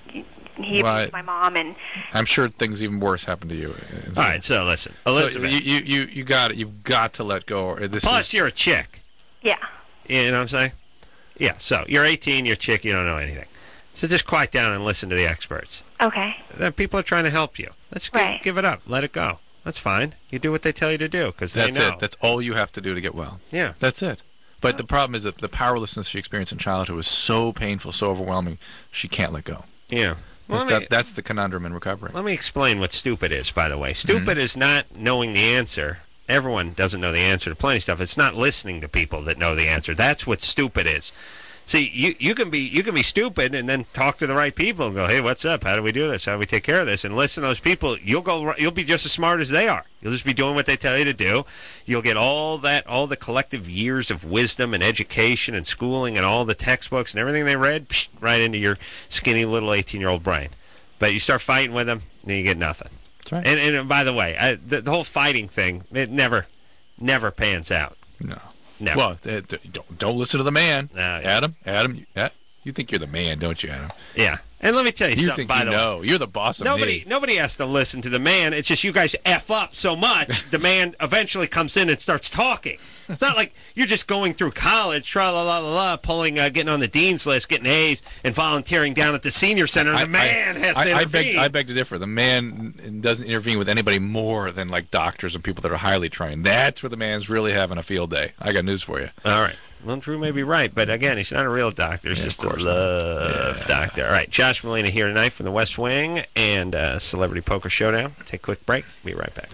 Speaker 8: he abused my mom, and
Speaker 2: I'm sure things even worse happened to you.
Speaker 1: All right, so listen, Elizabeth,
Speaker 2: you've got to let go.
Speaker 1: Plus, you're a chick.
Speaker 8: Yeah.
Speaker 1: You know what I'm saying? Yeah, so you're 18, you're a chick, you don't know anything. So just quiet down and listen to the experts.
Speaker 8: Okay.
Speaker 1: People are trying to help you. Let's give it up. Let it go. That's fine. You do what they tell you to do because they know.
Speaker 2: That's it. That's all you have to do to get well.
Speaker 1: Yeah.
Speaker 2: That's it. But the problem is that the powerlessness she experienced in childhood was so painful, so overwhelming, she can't let go.
Speaker 1: Yeah.
Speaker 2: That's the conundrum in recovery.
Speaker 1: Let me explain what stupid is, by the way. Stupid is not knowing the answer. Everyone doesn't know the answer to plenty of stuff. It's not listening to people that know the answer. That's what stupid is. See, you can be stupid and then talk to the right people and go, hey, what's up? How do we do this? How do we take care of this? And listen to those people. You'll be just as smart as they are. You'll just be doing what they tell you to do. You'll get all the collective years of wisdom and education and schooling and all the textbooks and everything they read right into your skinny little 18-year-old brain. But you start fighting with them, and you get nothing.
Speaker 2: That's right.
Speaker 1: And by the way, the whole fighting thing, it never pans out.
Speaker 2: No.
Speaker 1: Never.
Speaker 2: Well, don't listen to the man.
Speaker 1: Yeah.
Speaker 2: Adam, you think you're the man, don't you, Adam?
Speaker 1: Yeah. And let me tell you something, by the way.
Speaker 2: You're the boss of me.
Speaker 1: Nobody has to listen to the man. It's just you guys F up so much, the man eventually comes in and starts talking. It's not like you're just going through college, tra-la-la-la-la, getting on the dean's list, getting A's, and volunteering down at the senior center, and the man has to intervene.
Speaker 2: I beg to differ. The man doesn't intervene with anybody more than, like, doctors and people that are highly trained. That's where the man's really having a field day. I got news for you.
Speaker 1: All right. Well, Drew may be right, but again, he's not a real doctor. He's just a love doctor. All right, Josh Molina here tonight from the West Wing and Celebrity Poker Showdown. Take a quick break. Be right back.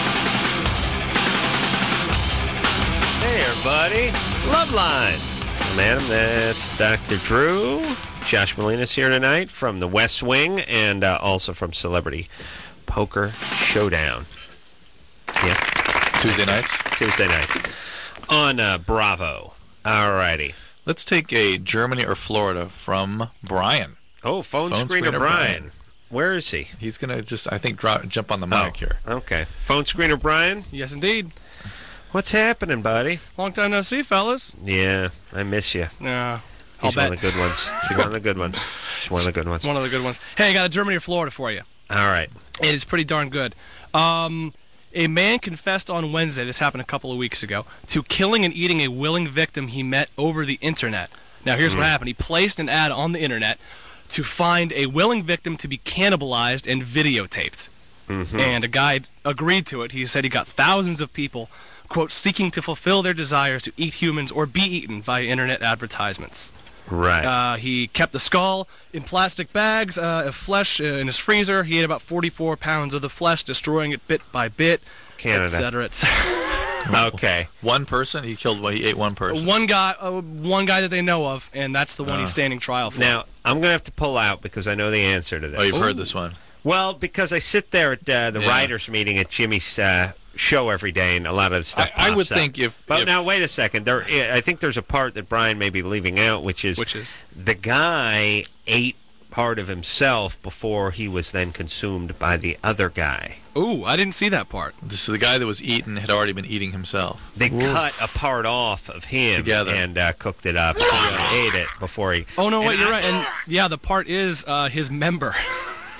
Speaker 1: Hey, everybody. Love Line. I'm Adam. That's Dr. Drew. Josh Molina's here tonight from the West Wing and also from Celebrity Poker Showdown. Yeah.
Speaker 2: Tuesday nights
Speaker 1: On Bravo. All righty.
Speaker 2: Let's take a Germany or Florida from Brian.
Speaker 1: Oh, phone screener Brian. Where is he?
Speaker 2: He's going to just, I think, jump on the mic here.
Speaker 1: Okay. Phone screener Brian?
Speaker 9: Yes, indeed.
Speaker 1: What's happening, buddy?
Speaker 9: Long time no see, fellas.
Speaker 1: Yeah, I miss you.
Speaker 9: Yeah.
Speaker 1: He's one of the good ones. He's one of the good ones.
Speaker 9: One of the good ones. Hey, I got a Germany or Florida for you.
Speaker 1: All right.
Speaker 9: It is pretty darn good. A man confessed on Wednesday, this happened a couple of weeks ago, to killing and eating a willing victim he met over the Internet. Now, here's what happened. He placed an ad on the Internet to find a willing victim to be cannibalized and videotaped. And a guy agreed to it. He said he got thousands of people, quote, seeking to fulfill their desires to eat humans or be eaten via Internet advertisements.
Speaker 1: Right.
Speaker 9: He kept the skull in plastic bags of flesh in his freezer. He ate about 44 pounds of the flesh, destroying it bit by bit,
Speaker 1: Canada.
Speaker 9: et cetera, et cetera.
Speaker 1: Okay.
Speaker 2: One person? He ate one person?
Speaker 9: One guy that they know of, and that's the one he's standing trial for.
Speaker 1: Now, I'm going to have to pull out because I know the answer to this.
Speaker 2: Oh, you've heard this one?
Speaker 1: Well, because I sit there at the writers' meeting at Jimmy's show every day, and a lot of the stuff
Speaker 2: I would
Speaker 1: pops up.
Speaker 2: think
Speaker 1: But now, wait a second. I think there's a part that Brian may be leaving out, which is the guy ate part of himself before he was then consumed by the other guy.
Speaker 9: Ooh, I didn't see that part.
Speaker 2: So the guy that was eaten had already been eating himself.
Speaker 1: They cut a part off of him
Speaker 2: together
Speaker 1: and cooked it up and ate it before he...
Speaker 9: Oh, no, wait, you're right. And, yeah, the part is his member.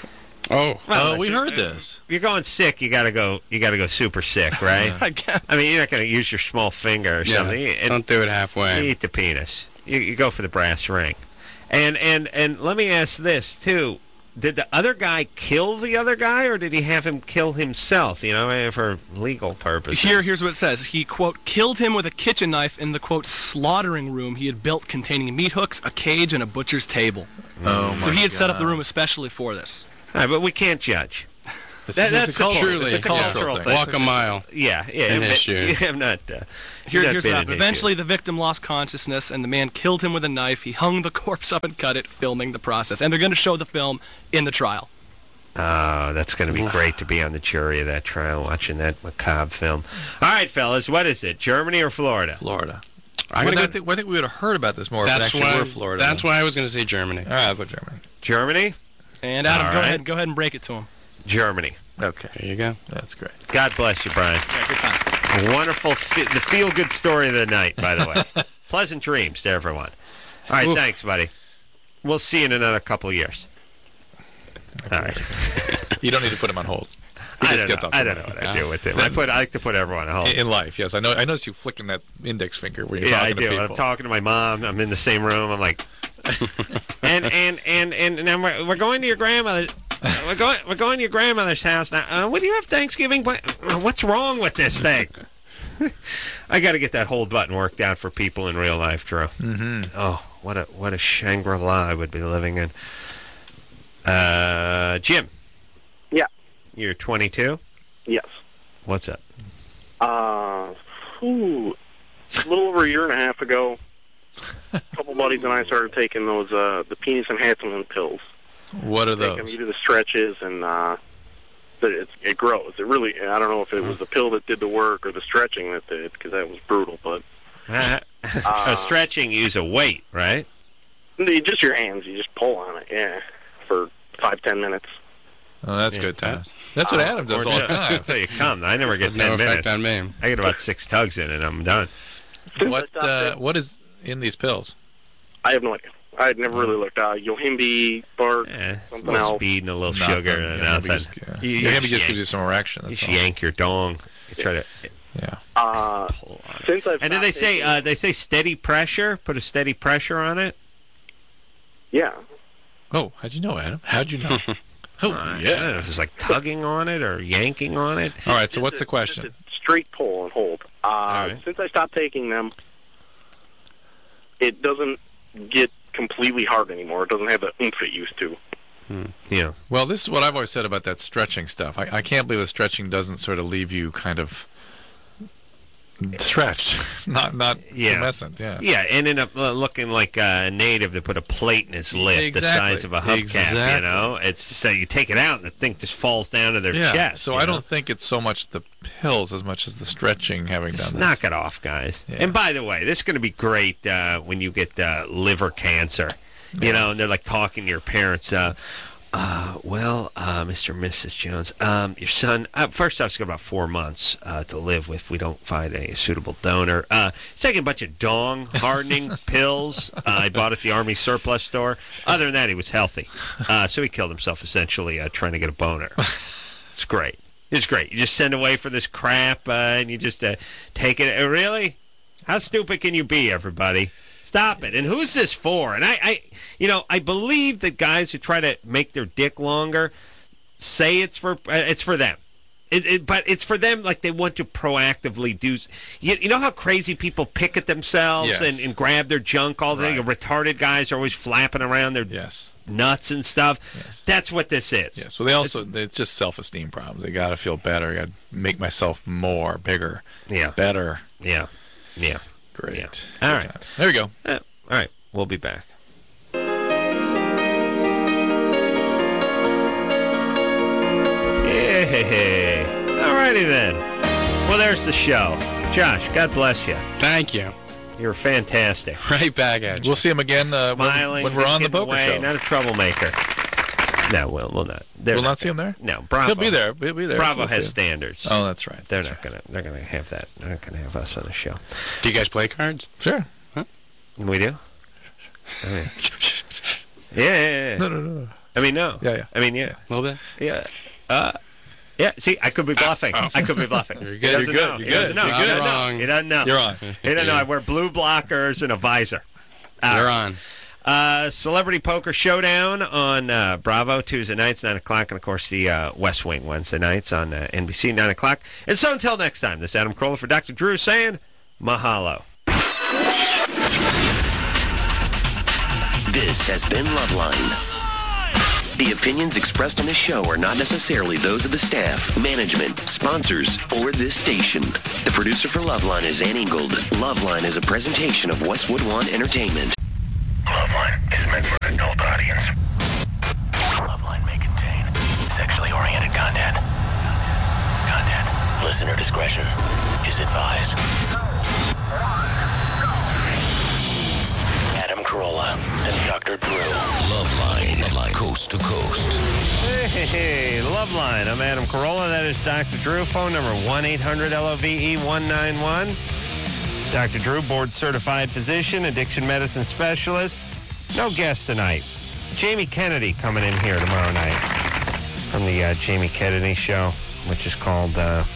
Speaker 1: Well,
Speaker 2: we heard this.
Speaker 1: You're going sick. You gotta go super sick, right?
Speaker 9: I guess.
Speaker 1: I mean, you're not gonna use your small finger or something.
Speaker 4: Don't do it halfway.
Speaker 1: You eat the penis. You go for the brass ring. And let me ask this too: did the other guy kill the other guy, or did he have him kill himself? You know, for legal purposes.
Speaker 9: Here's what it says. He, quote, killed him with a kitchen knife in the, quote, slaughtering room he had built containing meat hooks, a cage, and a butcher's table.
Speaker 2: Oh,
Speaker 9: so he had set up the room especially for this.
Speaker 1: All right, but we can't judge.
Speaker 2: That's
Speaker 4: truly
Speaker 2: it's a cultural thing.
Speaker 4: Walk a mile.
Speaker 1: Yeah.
Speaker 4: In his shoes.
Speaker 1: You have not.
Speaker 9: Here's what happened. Eventually, the victim lost consciousness, and the man killed him with a knife. He hung the corpse up and cut it, filming the process. And they're going to show the film in the trial.
Speaker 1: Oh, that's going to be great to be on the jury of that trial, watching that macabre film. All right, fellas, what is it? Germany or Florida?
Speaker 2: Florida. I think we would have heard about this more if it actually were Florida.
Speaker 4: That's why I was going to say Germany.
Speaker 2: All right, I'll go Germany.
Speaker 1: Germany?
Speaker 9: And Adam, go ahead and break it to him.
Speaker 1: Germany.
Speaker 2: Okay.
Speaker 4: There you go.
Speaker 2: That's great.
Speaker 1: God bless you, Brian.
Speaker 9: Yeah, good time.
Speaker 1: A wonderful, the feel-good story of the night, by the way. Pleasant dreams to everyone. All right, Thanks, buddy. We'll see you in another couple of years. All right.
Speaker 2: You don't need to put him on hold.
Speaker 1: I don't know what I do with him. I like to put everyone on hold.
Speaker 2: In life, yes. I noticed you flicking that index finger when you're talking to people.
Speaker 1: Yeah, I do. I'm talking to my mom. I'm in the same room. I'm like, and we're going to your grandmother's. We're going to your grandmother's house now. What do you have Thanksgiving? What's wrong with this thing? I got to get that hold button worked out for people in real life, Drew.
Speaker 2: Mm-hmm.
Speaker 1: Oh, what a Shangri-La I would be living in. Jim.
Speaker 10: Yeah.
Speaker 1: You're 22?
Speaker 10: Yes.
Speaker 1: What's up?
Speaker 10: A little over a year and a half ago, a couple buddies and I started taking those the penis enhancement pills.
Speaker 2: What are those?
Speaker 10: You do the stretches and it grows. It really, I don't know if it was the pill that did the work or the stretching that did, because that was brutal. But
Speaker 1: stretching, you use a weight, right?
Speaker 10: Just your hands. You just pull on it, for 5-10 minutes.
Speaker 2: Oh, that's good times. That's what Adam does all the time.
Speaker 1: Until you come. I never get 10 minutes.
Speaker 4: On me.
Speaker 1: I get about 6 tugs in and I'm done.
Speaker 2: What is in these pills?
Speaker 10: I have no idea. I had never really looked. Yohimbe, bark, something
Speaker 1: a little
Speaker 10: else.
Speaker 1: speed and a little sugar and nothing.
Speaker 2: Yohimbe just gives you some erection.
Speaker 1: You just yank your dong. You try to.
Speaker 2: Yeah.
Speaker 10: Since I've
Speaker 1: and then they say steady pressure. Put a steady pressure on it.
Speaker 10: Yeah.
Speaker 2: Oh, how'd you know, Adam? How'd you know?
Speaker 1: I don't know if it's like tugging on it or yanking on it.
Speaker 2: All right. So what's the question?
Speaker 10: Just a straight pull and hold. Since I stopped taking them, it doesn't get completely hard anymore. It doesn't have the oomph it used to.
Speaker 1: Yeah.
Speaker 2: Well, this is what I've always said about that stretching stuff. I can't believe that stretching doesn't sort of leave you kind of stretched, not tumescent.
Speaker 1: Yeah, and end up looking like a native that put a plate in his lip, the size of a hubcap. You know, it's so you take it out and the thing just falls down to their chest.
Speaker 2: So I don't think it's so much the pills as much as the stretching having
Speaker 1: just
Speaker 2: done
Speaker 1: knock
Speaker 2: this. Knock
Speaker 1: it off, guys. Yeah. And by the way, this is going to be great when you get liver cancer. Yeah. You know, and they're like talking to your parents. Mr. and Mrs. Jones, your son, first off, it's got about 4 months to live if we don't find a suitable donor. He's taking a bunch of dong hardening pills I bought at the Army surplus store. Other than that, he was healthy. So he killed himself, essentially, trying to get a boner. It's great. It's great. You just send away for this crap, and you just take it. Really? How stupid can you be, everybody? Stop it. And who's this for? And I believe that guys who try to make their dick longer say it's for them. But it's for them like they want to proactively do. You know how crazy people pick at themselves and grab their junk all day? Right. Retarded guys are always flapping around their nuts and stuff. Yes. That's what this is.
Speaker 2: Yes. Well, it's just self-esteem problems. They got to feel better. I got to make myself more, bigger, better.
Speaker 1: Yeah. Yeah.
Speaker 2: Great.
Speaker 1: Yeah. All right.
Speaker 2: There we go.
Speaker 1: All right. We'll be back. Hey. All righty then. Well, there's the show. Josh, God bless you.
Speaker 4: Thank you.
Speaker 1: You're fantastic.
Speaker 4: Right back at you.
Speaker 2: We'll see him again
Speaker 1: smiling,
Speaker 2: when we're on the poker show.
Speaker 1: Not a troublemaker. No, we'll not.
Speaker 2: We'll not see him there?
Speaker 1: No, Bravo.
Speaker 2: He'll be there.
Speaker 1: Bravo has standards.
Speaker 2: Oh, that's right.
Speaker 1: They're not gonna have that. They're not gonna have us on the show.
Speaker 4: Do you guys play cards?
Speaker 2: Sure.
Speaker 4: Huh?
Speaker 1: We do. Oh, yeah. Yeah.
Speaker 2: No.
Speaker 1: I mean, no.
Speaker 2: Yeah.
Speaker 1: I mean, yeah.
Speaker 4: A little bit?
Speaker 1: Yeah. Yeah, see, I could be bluffing. I could be bluffing.
Speaker 4: You're
Speaker 1: He
Speaker 4: good.
Speaker 1: doesn't know.
Speaker 2: You're
Speaker 1: He doesn't
Speaker 2: good.
Speaker 1: know.
Speaker 2: You're
Speaker 1: He
Speaker 2: good.
Speaker 1: doesn't know.
Speaker 4: Wrong.
Speaker 1: He doesn't know.
Speaker 2: You're on.
Speaker 1: He doesn't know. I wear blue blockers and a visor.
Speaker 4: You're on.
Speaker 1: Celebrity Poker Showdown on Bravo Tuesday nights, 9 o'clock, and, of course, the West Wing Wednesday nights on NBC, 9 o'clock. And so until next time, this is Adam Carolla for Dr. Drew saying mahalo.
Speaker 11: This has been Loveline. The opinions expressed on this show are not necessarily those of the staff, management, sponsors, or this station. The producer for Loveline is Ann Ingold. Loveline is a presentation of Westwood One Entertainment.
Speaker 12: Loveline is meant for an adult audience. Loveline may contain sexually oriented content. Listener discretion is advised. Adam Carolla and Dr. Drew. Loveline, coast to coast.
Speaker 1: Hey, Loveline. I'm Adam Carolla. That is Dr. Drew. Phone number 1-800-LOVE-191. Dr. Drew, board-certified physician, addiction medicine specialist. No guest tonight. Jamie Kennedy coming in here tomorrow night from the Jamie Kennedy Show, which is called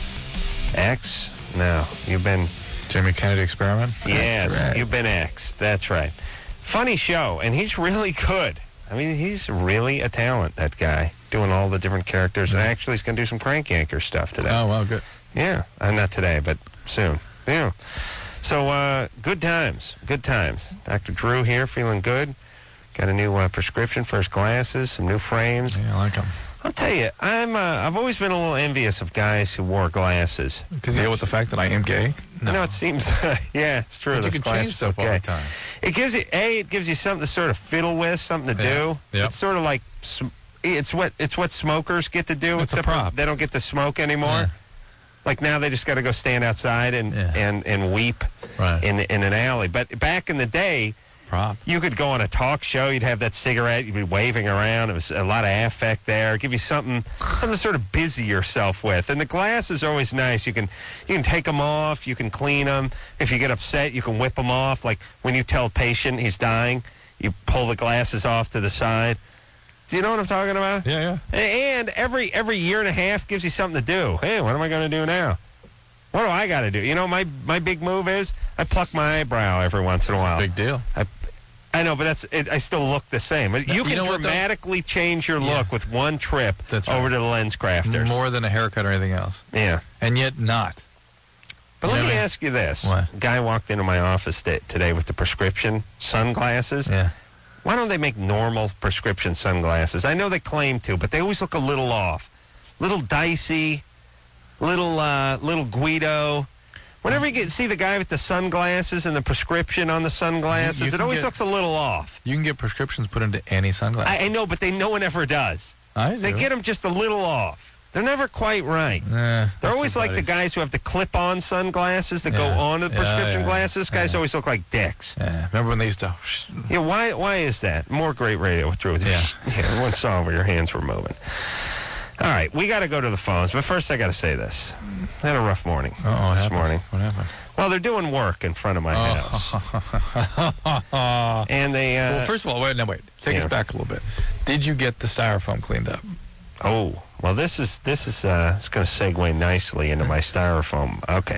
Speaker 1: X. No, you've been...
Speaker 2: Jamie Kennedy Experiment?
Speaker 1: Yes,
Speaker 2: Right.
Speaker 1: You've been X. That's right. Funny show, and he's really good. I mean, he's really a talent, that guy, doing all the different characters. And actually, he's going to do some Crank Anchor stuff today.
Speaker 2: Oh, well, good.
Speaker 1: Yeah, not today, but soon. Yeah. So, good times. Good times. Dr. Drew here, feeling good. Got a new prescription for his glasses, some new frames.
Speaker 2: Yeah, I like them.
Speaker 1: I'll tell you, I've always been a little envious of guys who wore glasses.
Speaker 2: Because deal with the fact that I am gay?
Speaker 1: No, it seems, yeah, it's true.
Speaker 2: But you
Speaker 1: Those
Speaker 2: can change
Speaker 1: glasses
Speaker 2: stuff
Speaker 1: look
Speaker 2: all the
Speaker 1: gay.
Speaker 2: time.
Speaker 1: It gives you something to sort of fiddle with, something to do.
Speaker 2: Yep.
Speaker 1: It's sort of like it's what smokers get to do.
Speaker 2: It's a
Speaker 1: except for
Speaker 2: prop.
Speaker 1: they don't get to smoke anymore.
Speaker 2: Yeah.
Speaker 1: Like now they just got to go stand outside and weep in an alley. But back in the day, you could go on a talk show. You'd have that cigarette. You'd be waving around. It was a lot of affect there. Give you something to sort of busy yourself with. And the glasses are always nice. You can take them off. You can clean them. If you get upset, you can whip them off. Like when you tell a patient he's dying, you pull the glasses off to the side. Do you know what I'm talking about?
Speaker 2: Yeah.
Speaker 1: And every year and a half gives you something to do. Hey, what am I going to do now? What do I got to do? You know, my big move is I pluck my eyebrow every once in a while.
Speaker 2: That's a big deal.
Speaker 1: I know, but I still look the same. You can dramatically change your look with one trip over to the Lens Crafters.
Speaker 2: More than a haircut or anything else.
Speaker 1: Yeah.
Speaker 2: And yet not.
Speaker 1: But let me ask you this.
Speaker 2: What?
Speaker 1: A guy walked into my office today with the prescription sunglasses.
Speaker 2: Yeah.
Speaker 1: Why don't they make normal prescription sunglasses? I know they claim to, but they always look a little off. Little dicey, little Guido. Whenever you see the guy with the sunglasses and the prescription on the sunglasses, it always looks a little off.
Speaker 2: You can get prescriptions put into any sunglasses.
Speaker 1: I know, but no one ever does. They get them just a little off. They're never quite right. They're always like the guys who have the clip-on sunglasses that go on the prescription glasses. Guys always look like dicks.
Speaker 2: Yeah. Remember when they used to...
Speaker 1: Yeah, why is that? More great radio with Drew. Yeah. Everyone saw where your hands were moving. All right, we got to go to the phones, but first I got to say this. I had a rough morning this morning.
Speaker 2: What happened?
Speaker 1: Well, they're doing work in front of my house. And they...
Speaker 2: well, first of all, wait. Take us back a little bit. Did you get the styrofoam cleaned up?
Speaker 1: Oh, well, this is it's going to segue nicely into my styrofoam. Okay.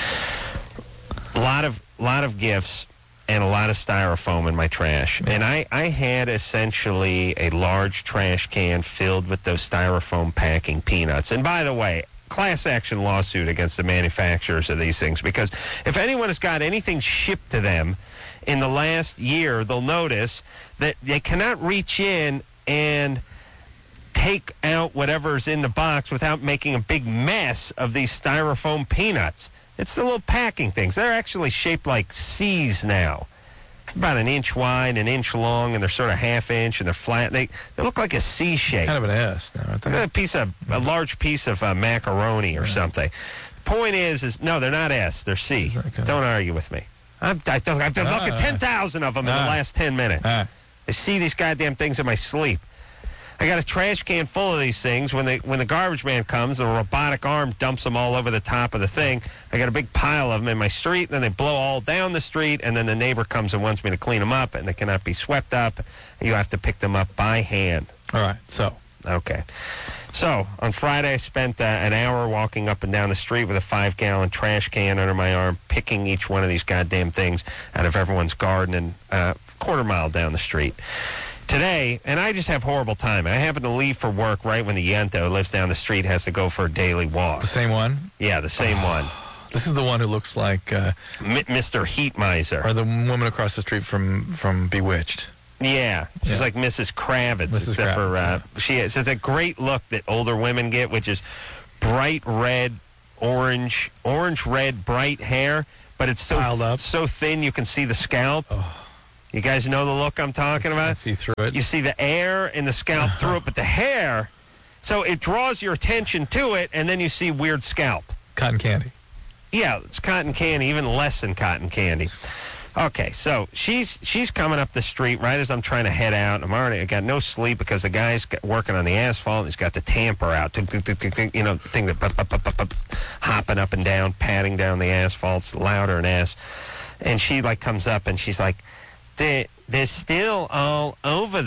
Speaker 1: A lot of gifts and a lot of styrofoam in my trash. And I had essentially a large trash can filled with those styrofoam packing peanuts. And by the way, class action lawsuit against the manufacturers of these things, because if anyone has got anything shipped to them in the last year, they'll notice that they cannot reach in and take out whatever's in the box without making a big mess of these styrofoam peanuts. It's the little packing things. They're actually shaped like C's now. About an inch wide, an inch long, and they're sort of half inch, and they're flat. They look like a C shape.
Speaker 2: Kind of an S now, aren't they?
Speaker 1: A large piece of macaroni or something. The point is no, they're not S. They're C. Okay. Don't argue with me. I've done look at 10,000 of them in the last 10 minutes. I see these goddamn things in my sleep. I got a trash can full of these things. When the garbage man comes, the robotic arm dumps them all over the top of the thing. I got a big pile of them in my street, and then they blow all down the street, and then the neighbor comes and wants me to clean them up, and they cannot be swept up. You have to pick them up by hand.
Speaker 2: All right, so.
Speaker 1: Okay. So, on Friday, I spent an hour walking up and down the street with a 5-gallon trash can under my arm, picking each one of these goddamn things out of everyone's garden and a quarter mile down the street. Today, and I just have horrible timing. I happen to leave for work right when the Yento who lives down the street has to go for a daily walk.
Speaker 2: The same one?
Speaker 1: Yeah, the same one.
Speaker 2: This is the one who looks like...
Speaker 1: Mr. Heat Miser.
Speaker 2: Or the woman across the street from Bewitched.
Speaker 1: Yeah, she's like Mrs. Kravitz, except for she is. It's a great look that older women get, which is bright red, orange, red, bright hair, but it's so thin you can see the scalp. Oh. You guys know the look I'm talking about?
Speaker 2: See through it.
Speaker 1: You see the air and the scalp through it, but the hair, so it draws your attention to it, and then you see weird scalp.
Speaker 2: Cotton candy.
Speaker 1: Yeah, it's cotton candy, even less than cotton candy. Okay, so she's coming up the street right as I'm trying to head out. I got no sleep because the guy's working on the asphalt. And he's got the tamper out, thing that hopping up and down, patting down the asphalt. It's louder than ass. And she comes up and she's like, they're still all over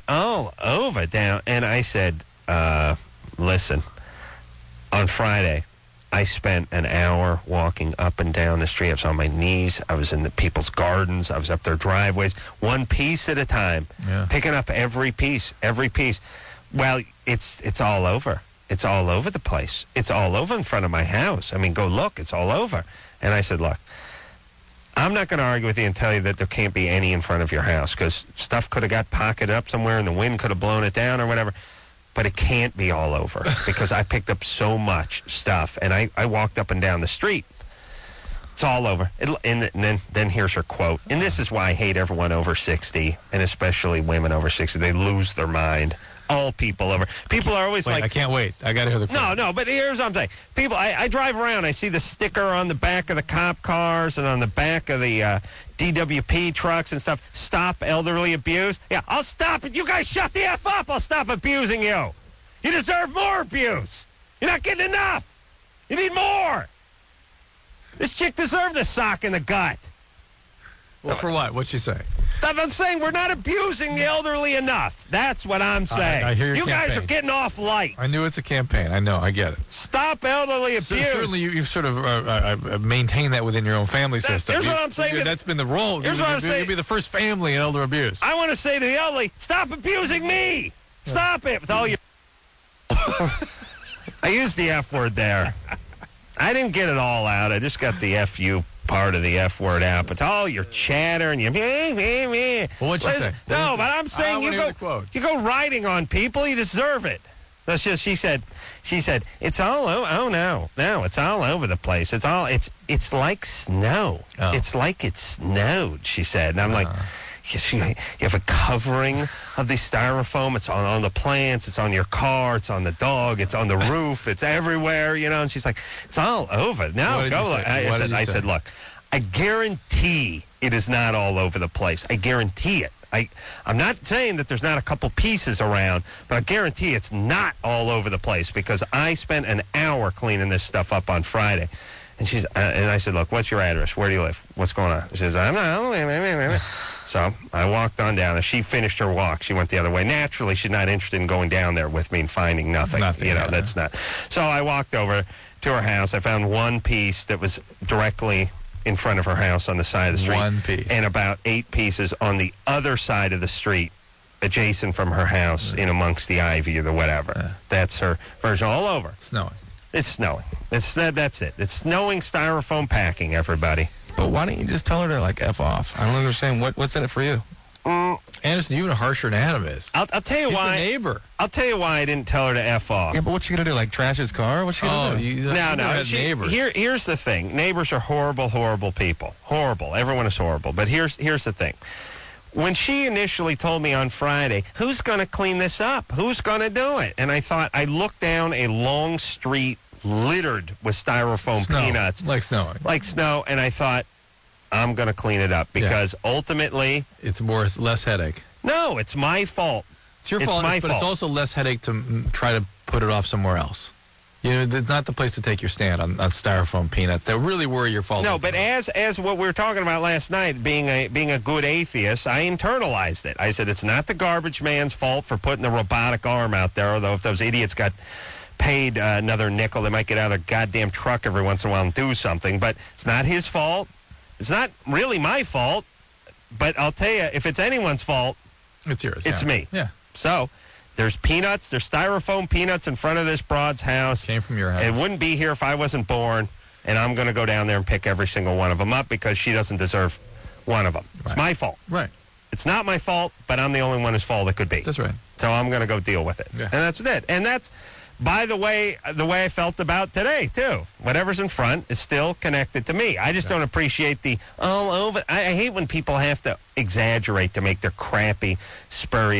Speaker 1: down. And I said, listen, on Friday, I spent an hour walking up and down the street. I was on my knees. I was in the people's gardens. I was up their driveways, one piece at a time, picking up every piece. Well, it's all over. It's all over the place. It's all over in front of my house. I mean, go look. It's all over. And I said, look, I'm not going to argue with you and tell you that there can't be any in front of your house because stuff could have got pocketed up somewhere and the wind could have blown it down or whatever. But it can't be all over because I picked up so much stuff, and I walked up and down the street. It's all over. And then here's her quote. And this is why I hate everyone over 60, and especially women over 60. They lose their mind. All people over. People are always
Speaker 2: I can't wait. I got to hear the quote.
Speaker 1: No, but here's what I'm saying. People, I drive around. I see the sticker on the back of the cop cars and on the back of the DWP trucks and stuff. Stop elderly abuse. Yeah, I'll stop it. You guys shut the F up. I'll stop abusing you. You deserve more abuse. You're not getting enough. You need more. This chick deserved a sock in the gut.
Speaker 2: Well, for what? What'd she say?
Speaker 1: I'm saying we're not abusing the elderly enough. That's what I'm saying.
Speaker 2: I hear your
Speaker 1: you
Speaker 2: campaign.
Speaker 1: Guys are getting off light.
Speaker 2: I knew it's a campaign. I know. I get it.
Speaker 1: Stop elderly abuse.
Speaker 2: Certainly, you've sort of maintained that within your own family system.
Speaker 1: Here's what I'm saying.
Speaker 2: That's been the role.
Speaker 1: Here's what I'm saying.
Speaker 2: You'll be the first family in elder abuse.
Speaker 1: I want to say to the elderly, stop abusing me. Stop it with all your... I used the F word there. I didn't get it all out. I just got the FU part of the F word out. But all your chatter and your...
Speaker 2: Well, what'd you say?
Speaker 1: No, but I'm saying you go riding on people, you deserve it. That's just, she said, it's all over. Oh, no, it's all over the place. It's like snow.
Speaker 2: Oh.
Speaker 1: It's like it snowed, she said. And I'm like... You have a covering of the styrofoam. It's on the plants. It's on your car. It's on the dog. It's on the roof. It's everywhere, And she's like, it's all over. Now go look. I said, look, I guarantee it is not all over the place. I guarantee it. I'm not saying that there's not a couple pieces around, but I guarantee it's not all over the place because I spent an hour cleaning this stuff up on Friday. And I said, look, what's your address? Where do you live? What's going on? She says, I don't know. So I walked on down. As she finished her walk, she went the other way. Naturally, she's not interested in going down there with me and finding nothing. That's not. So I walked over to her house. I found one piece that was directly in front of her house on the side of the street.
Speaker 2: One piece.
Speaker 1: And about 8 pieces on the other side of the street, adjacent from her house, in amongst the ivy or the whatever. That's her version all over.
Speaker 2: Snowing.
Speaker 1: It's snowing. That's it. It's snowing, styrofoam packing, everybody.
Speaker 13: But why don't you just tell her to, F off? I don't understand. What's in it for you?
Speaker 2: Anderson, you're even harsher than Adam is.
Speaker 1: I'll tell you why.
Speaker 2: He's the neighbor.
Speaker 1: I'll tell you why I didn't tell her to F off.
Speaker 13: Yeah, but what's she going to do? Trash his car? What's she going to do?
Speaker 1: No.
Speaker 2: Neighbors.
Speaker 1: Here's the thing. Neighbors are horrible, horrible people. Horrible. Everyone is horrible. But here's the thing. When she initially told me on Friday, who's going to clean this up? Who's going to do it? And I looked down a long street littered with styrofoam peanuts.
Speaker 2: Like snow.
Speaker 1: And I thought, I'm going to clean it up because ultimately...
Speaker 2: It's less headache.
Speaker 1: No, it's my fault.
Speaker 2: It's your fault, but it's also less headache to try to put it off somewhere else. It's not the place to take your stand on styrofoam peanuts. They really were your fault.
Speaker 1: No, but as what we were talking about last night, being a good atheist, I internalized it. I said it's not the garbage man's fault for putting the robotic arm out there, although if those idiots got paid another nickel, they might get out of their goddamn truck every once in a while and do something. But it's not his fault. It's not really my fault. But I'll tell you, if it's anyone's fault,
Speaker 2: it's yours.
Speaker 1: It's me.
Speaker 2: Yeah.
Speaker 1: So there's peanuts. There's styrofoam peanuts in front of this broad's house.
Speaker 2: Came from your house.
Speaker 1: It wouldn't be here if I wasn't born. And I'm going to go down there and pick every single one of them up because she doesn't deserve one of them. It's my fault.
Speaker 2: Right.
Speaker 1: It's not my fault, but I'm the only one whose fault it could be.
Speaker 2: That's right.
Speaker 1: So I'm going to go deal with it.
Speaker 2: Yeah.
Speaker 1: And that's it. And that's, by the way I felt about today, too. Whatever's in front is still connected to me. I just don't appreciate the all over. I hate when people have to exaggerate to make their crappy, spurious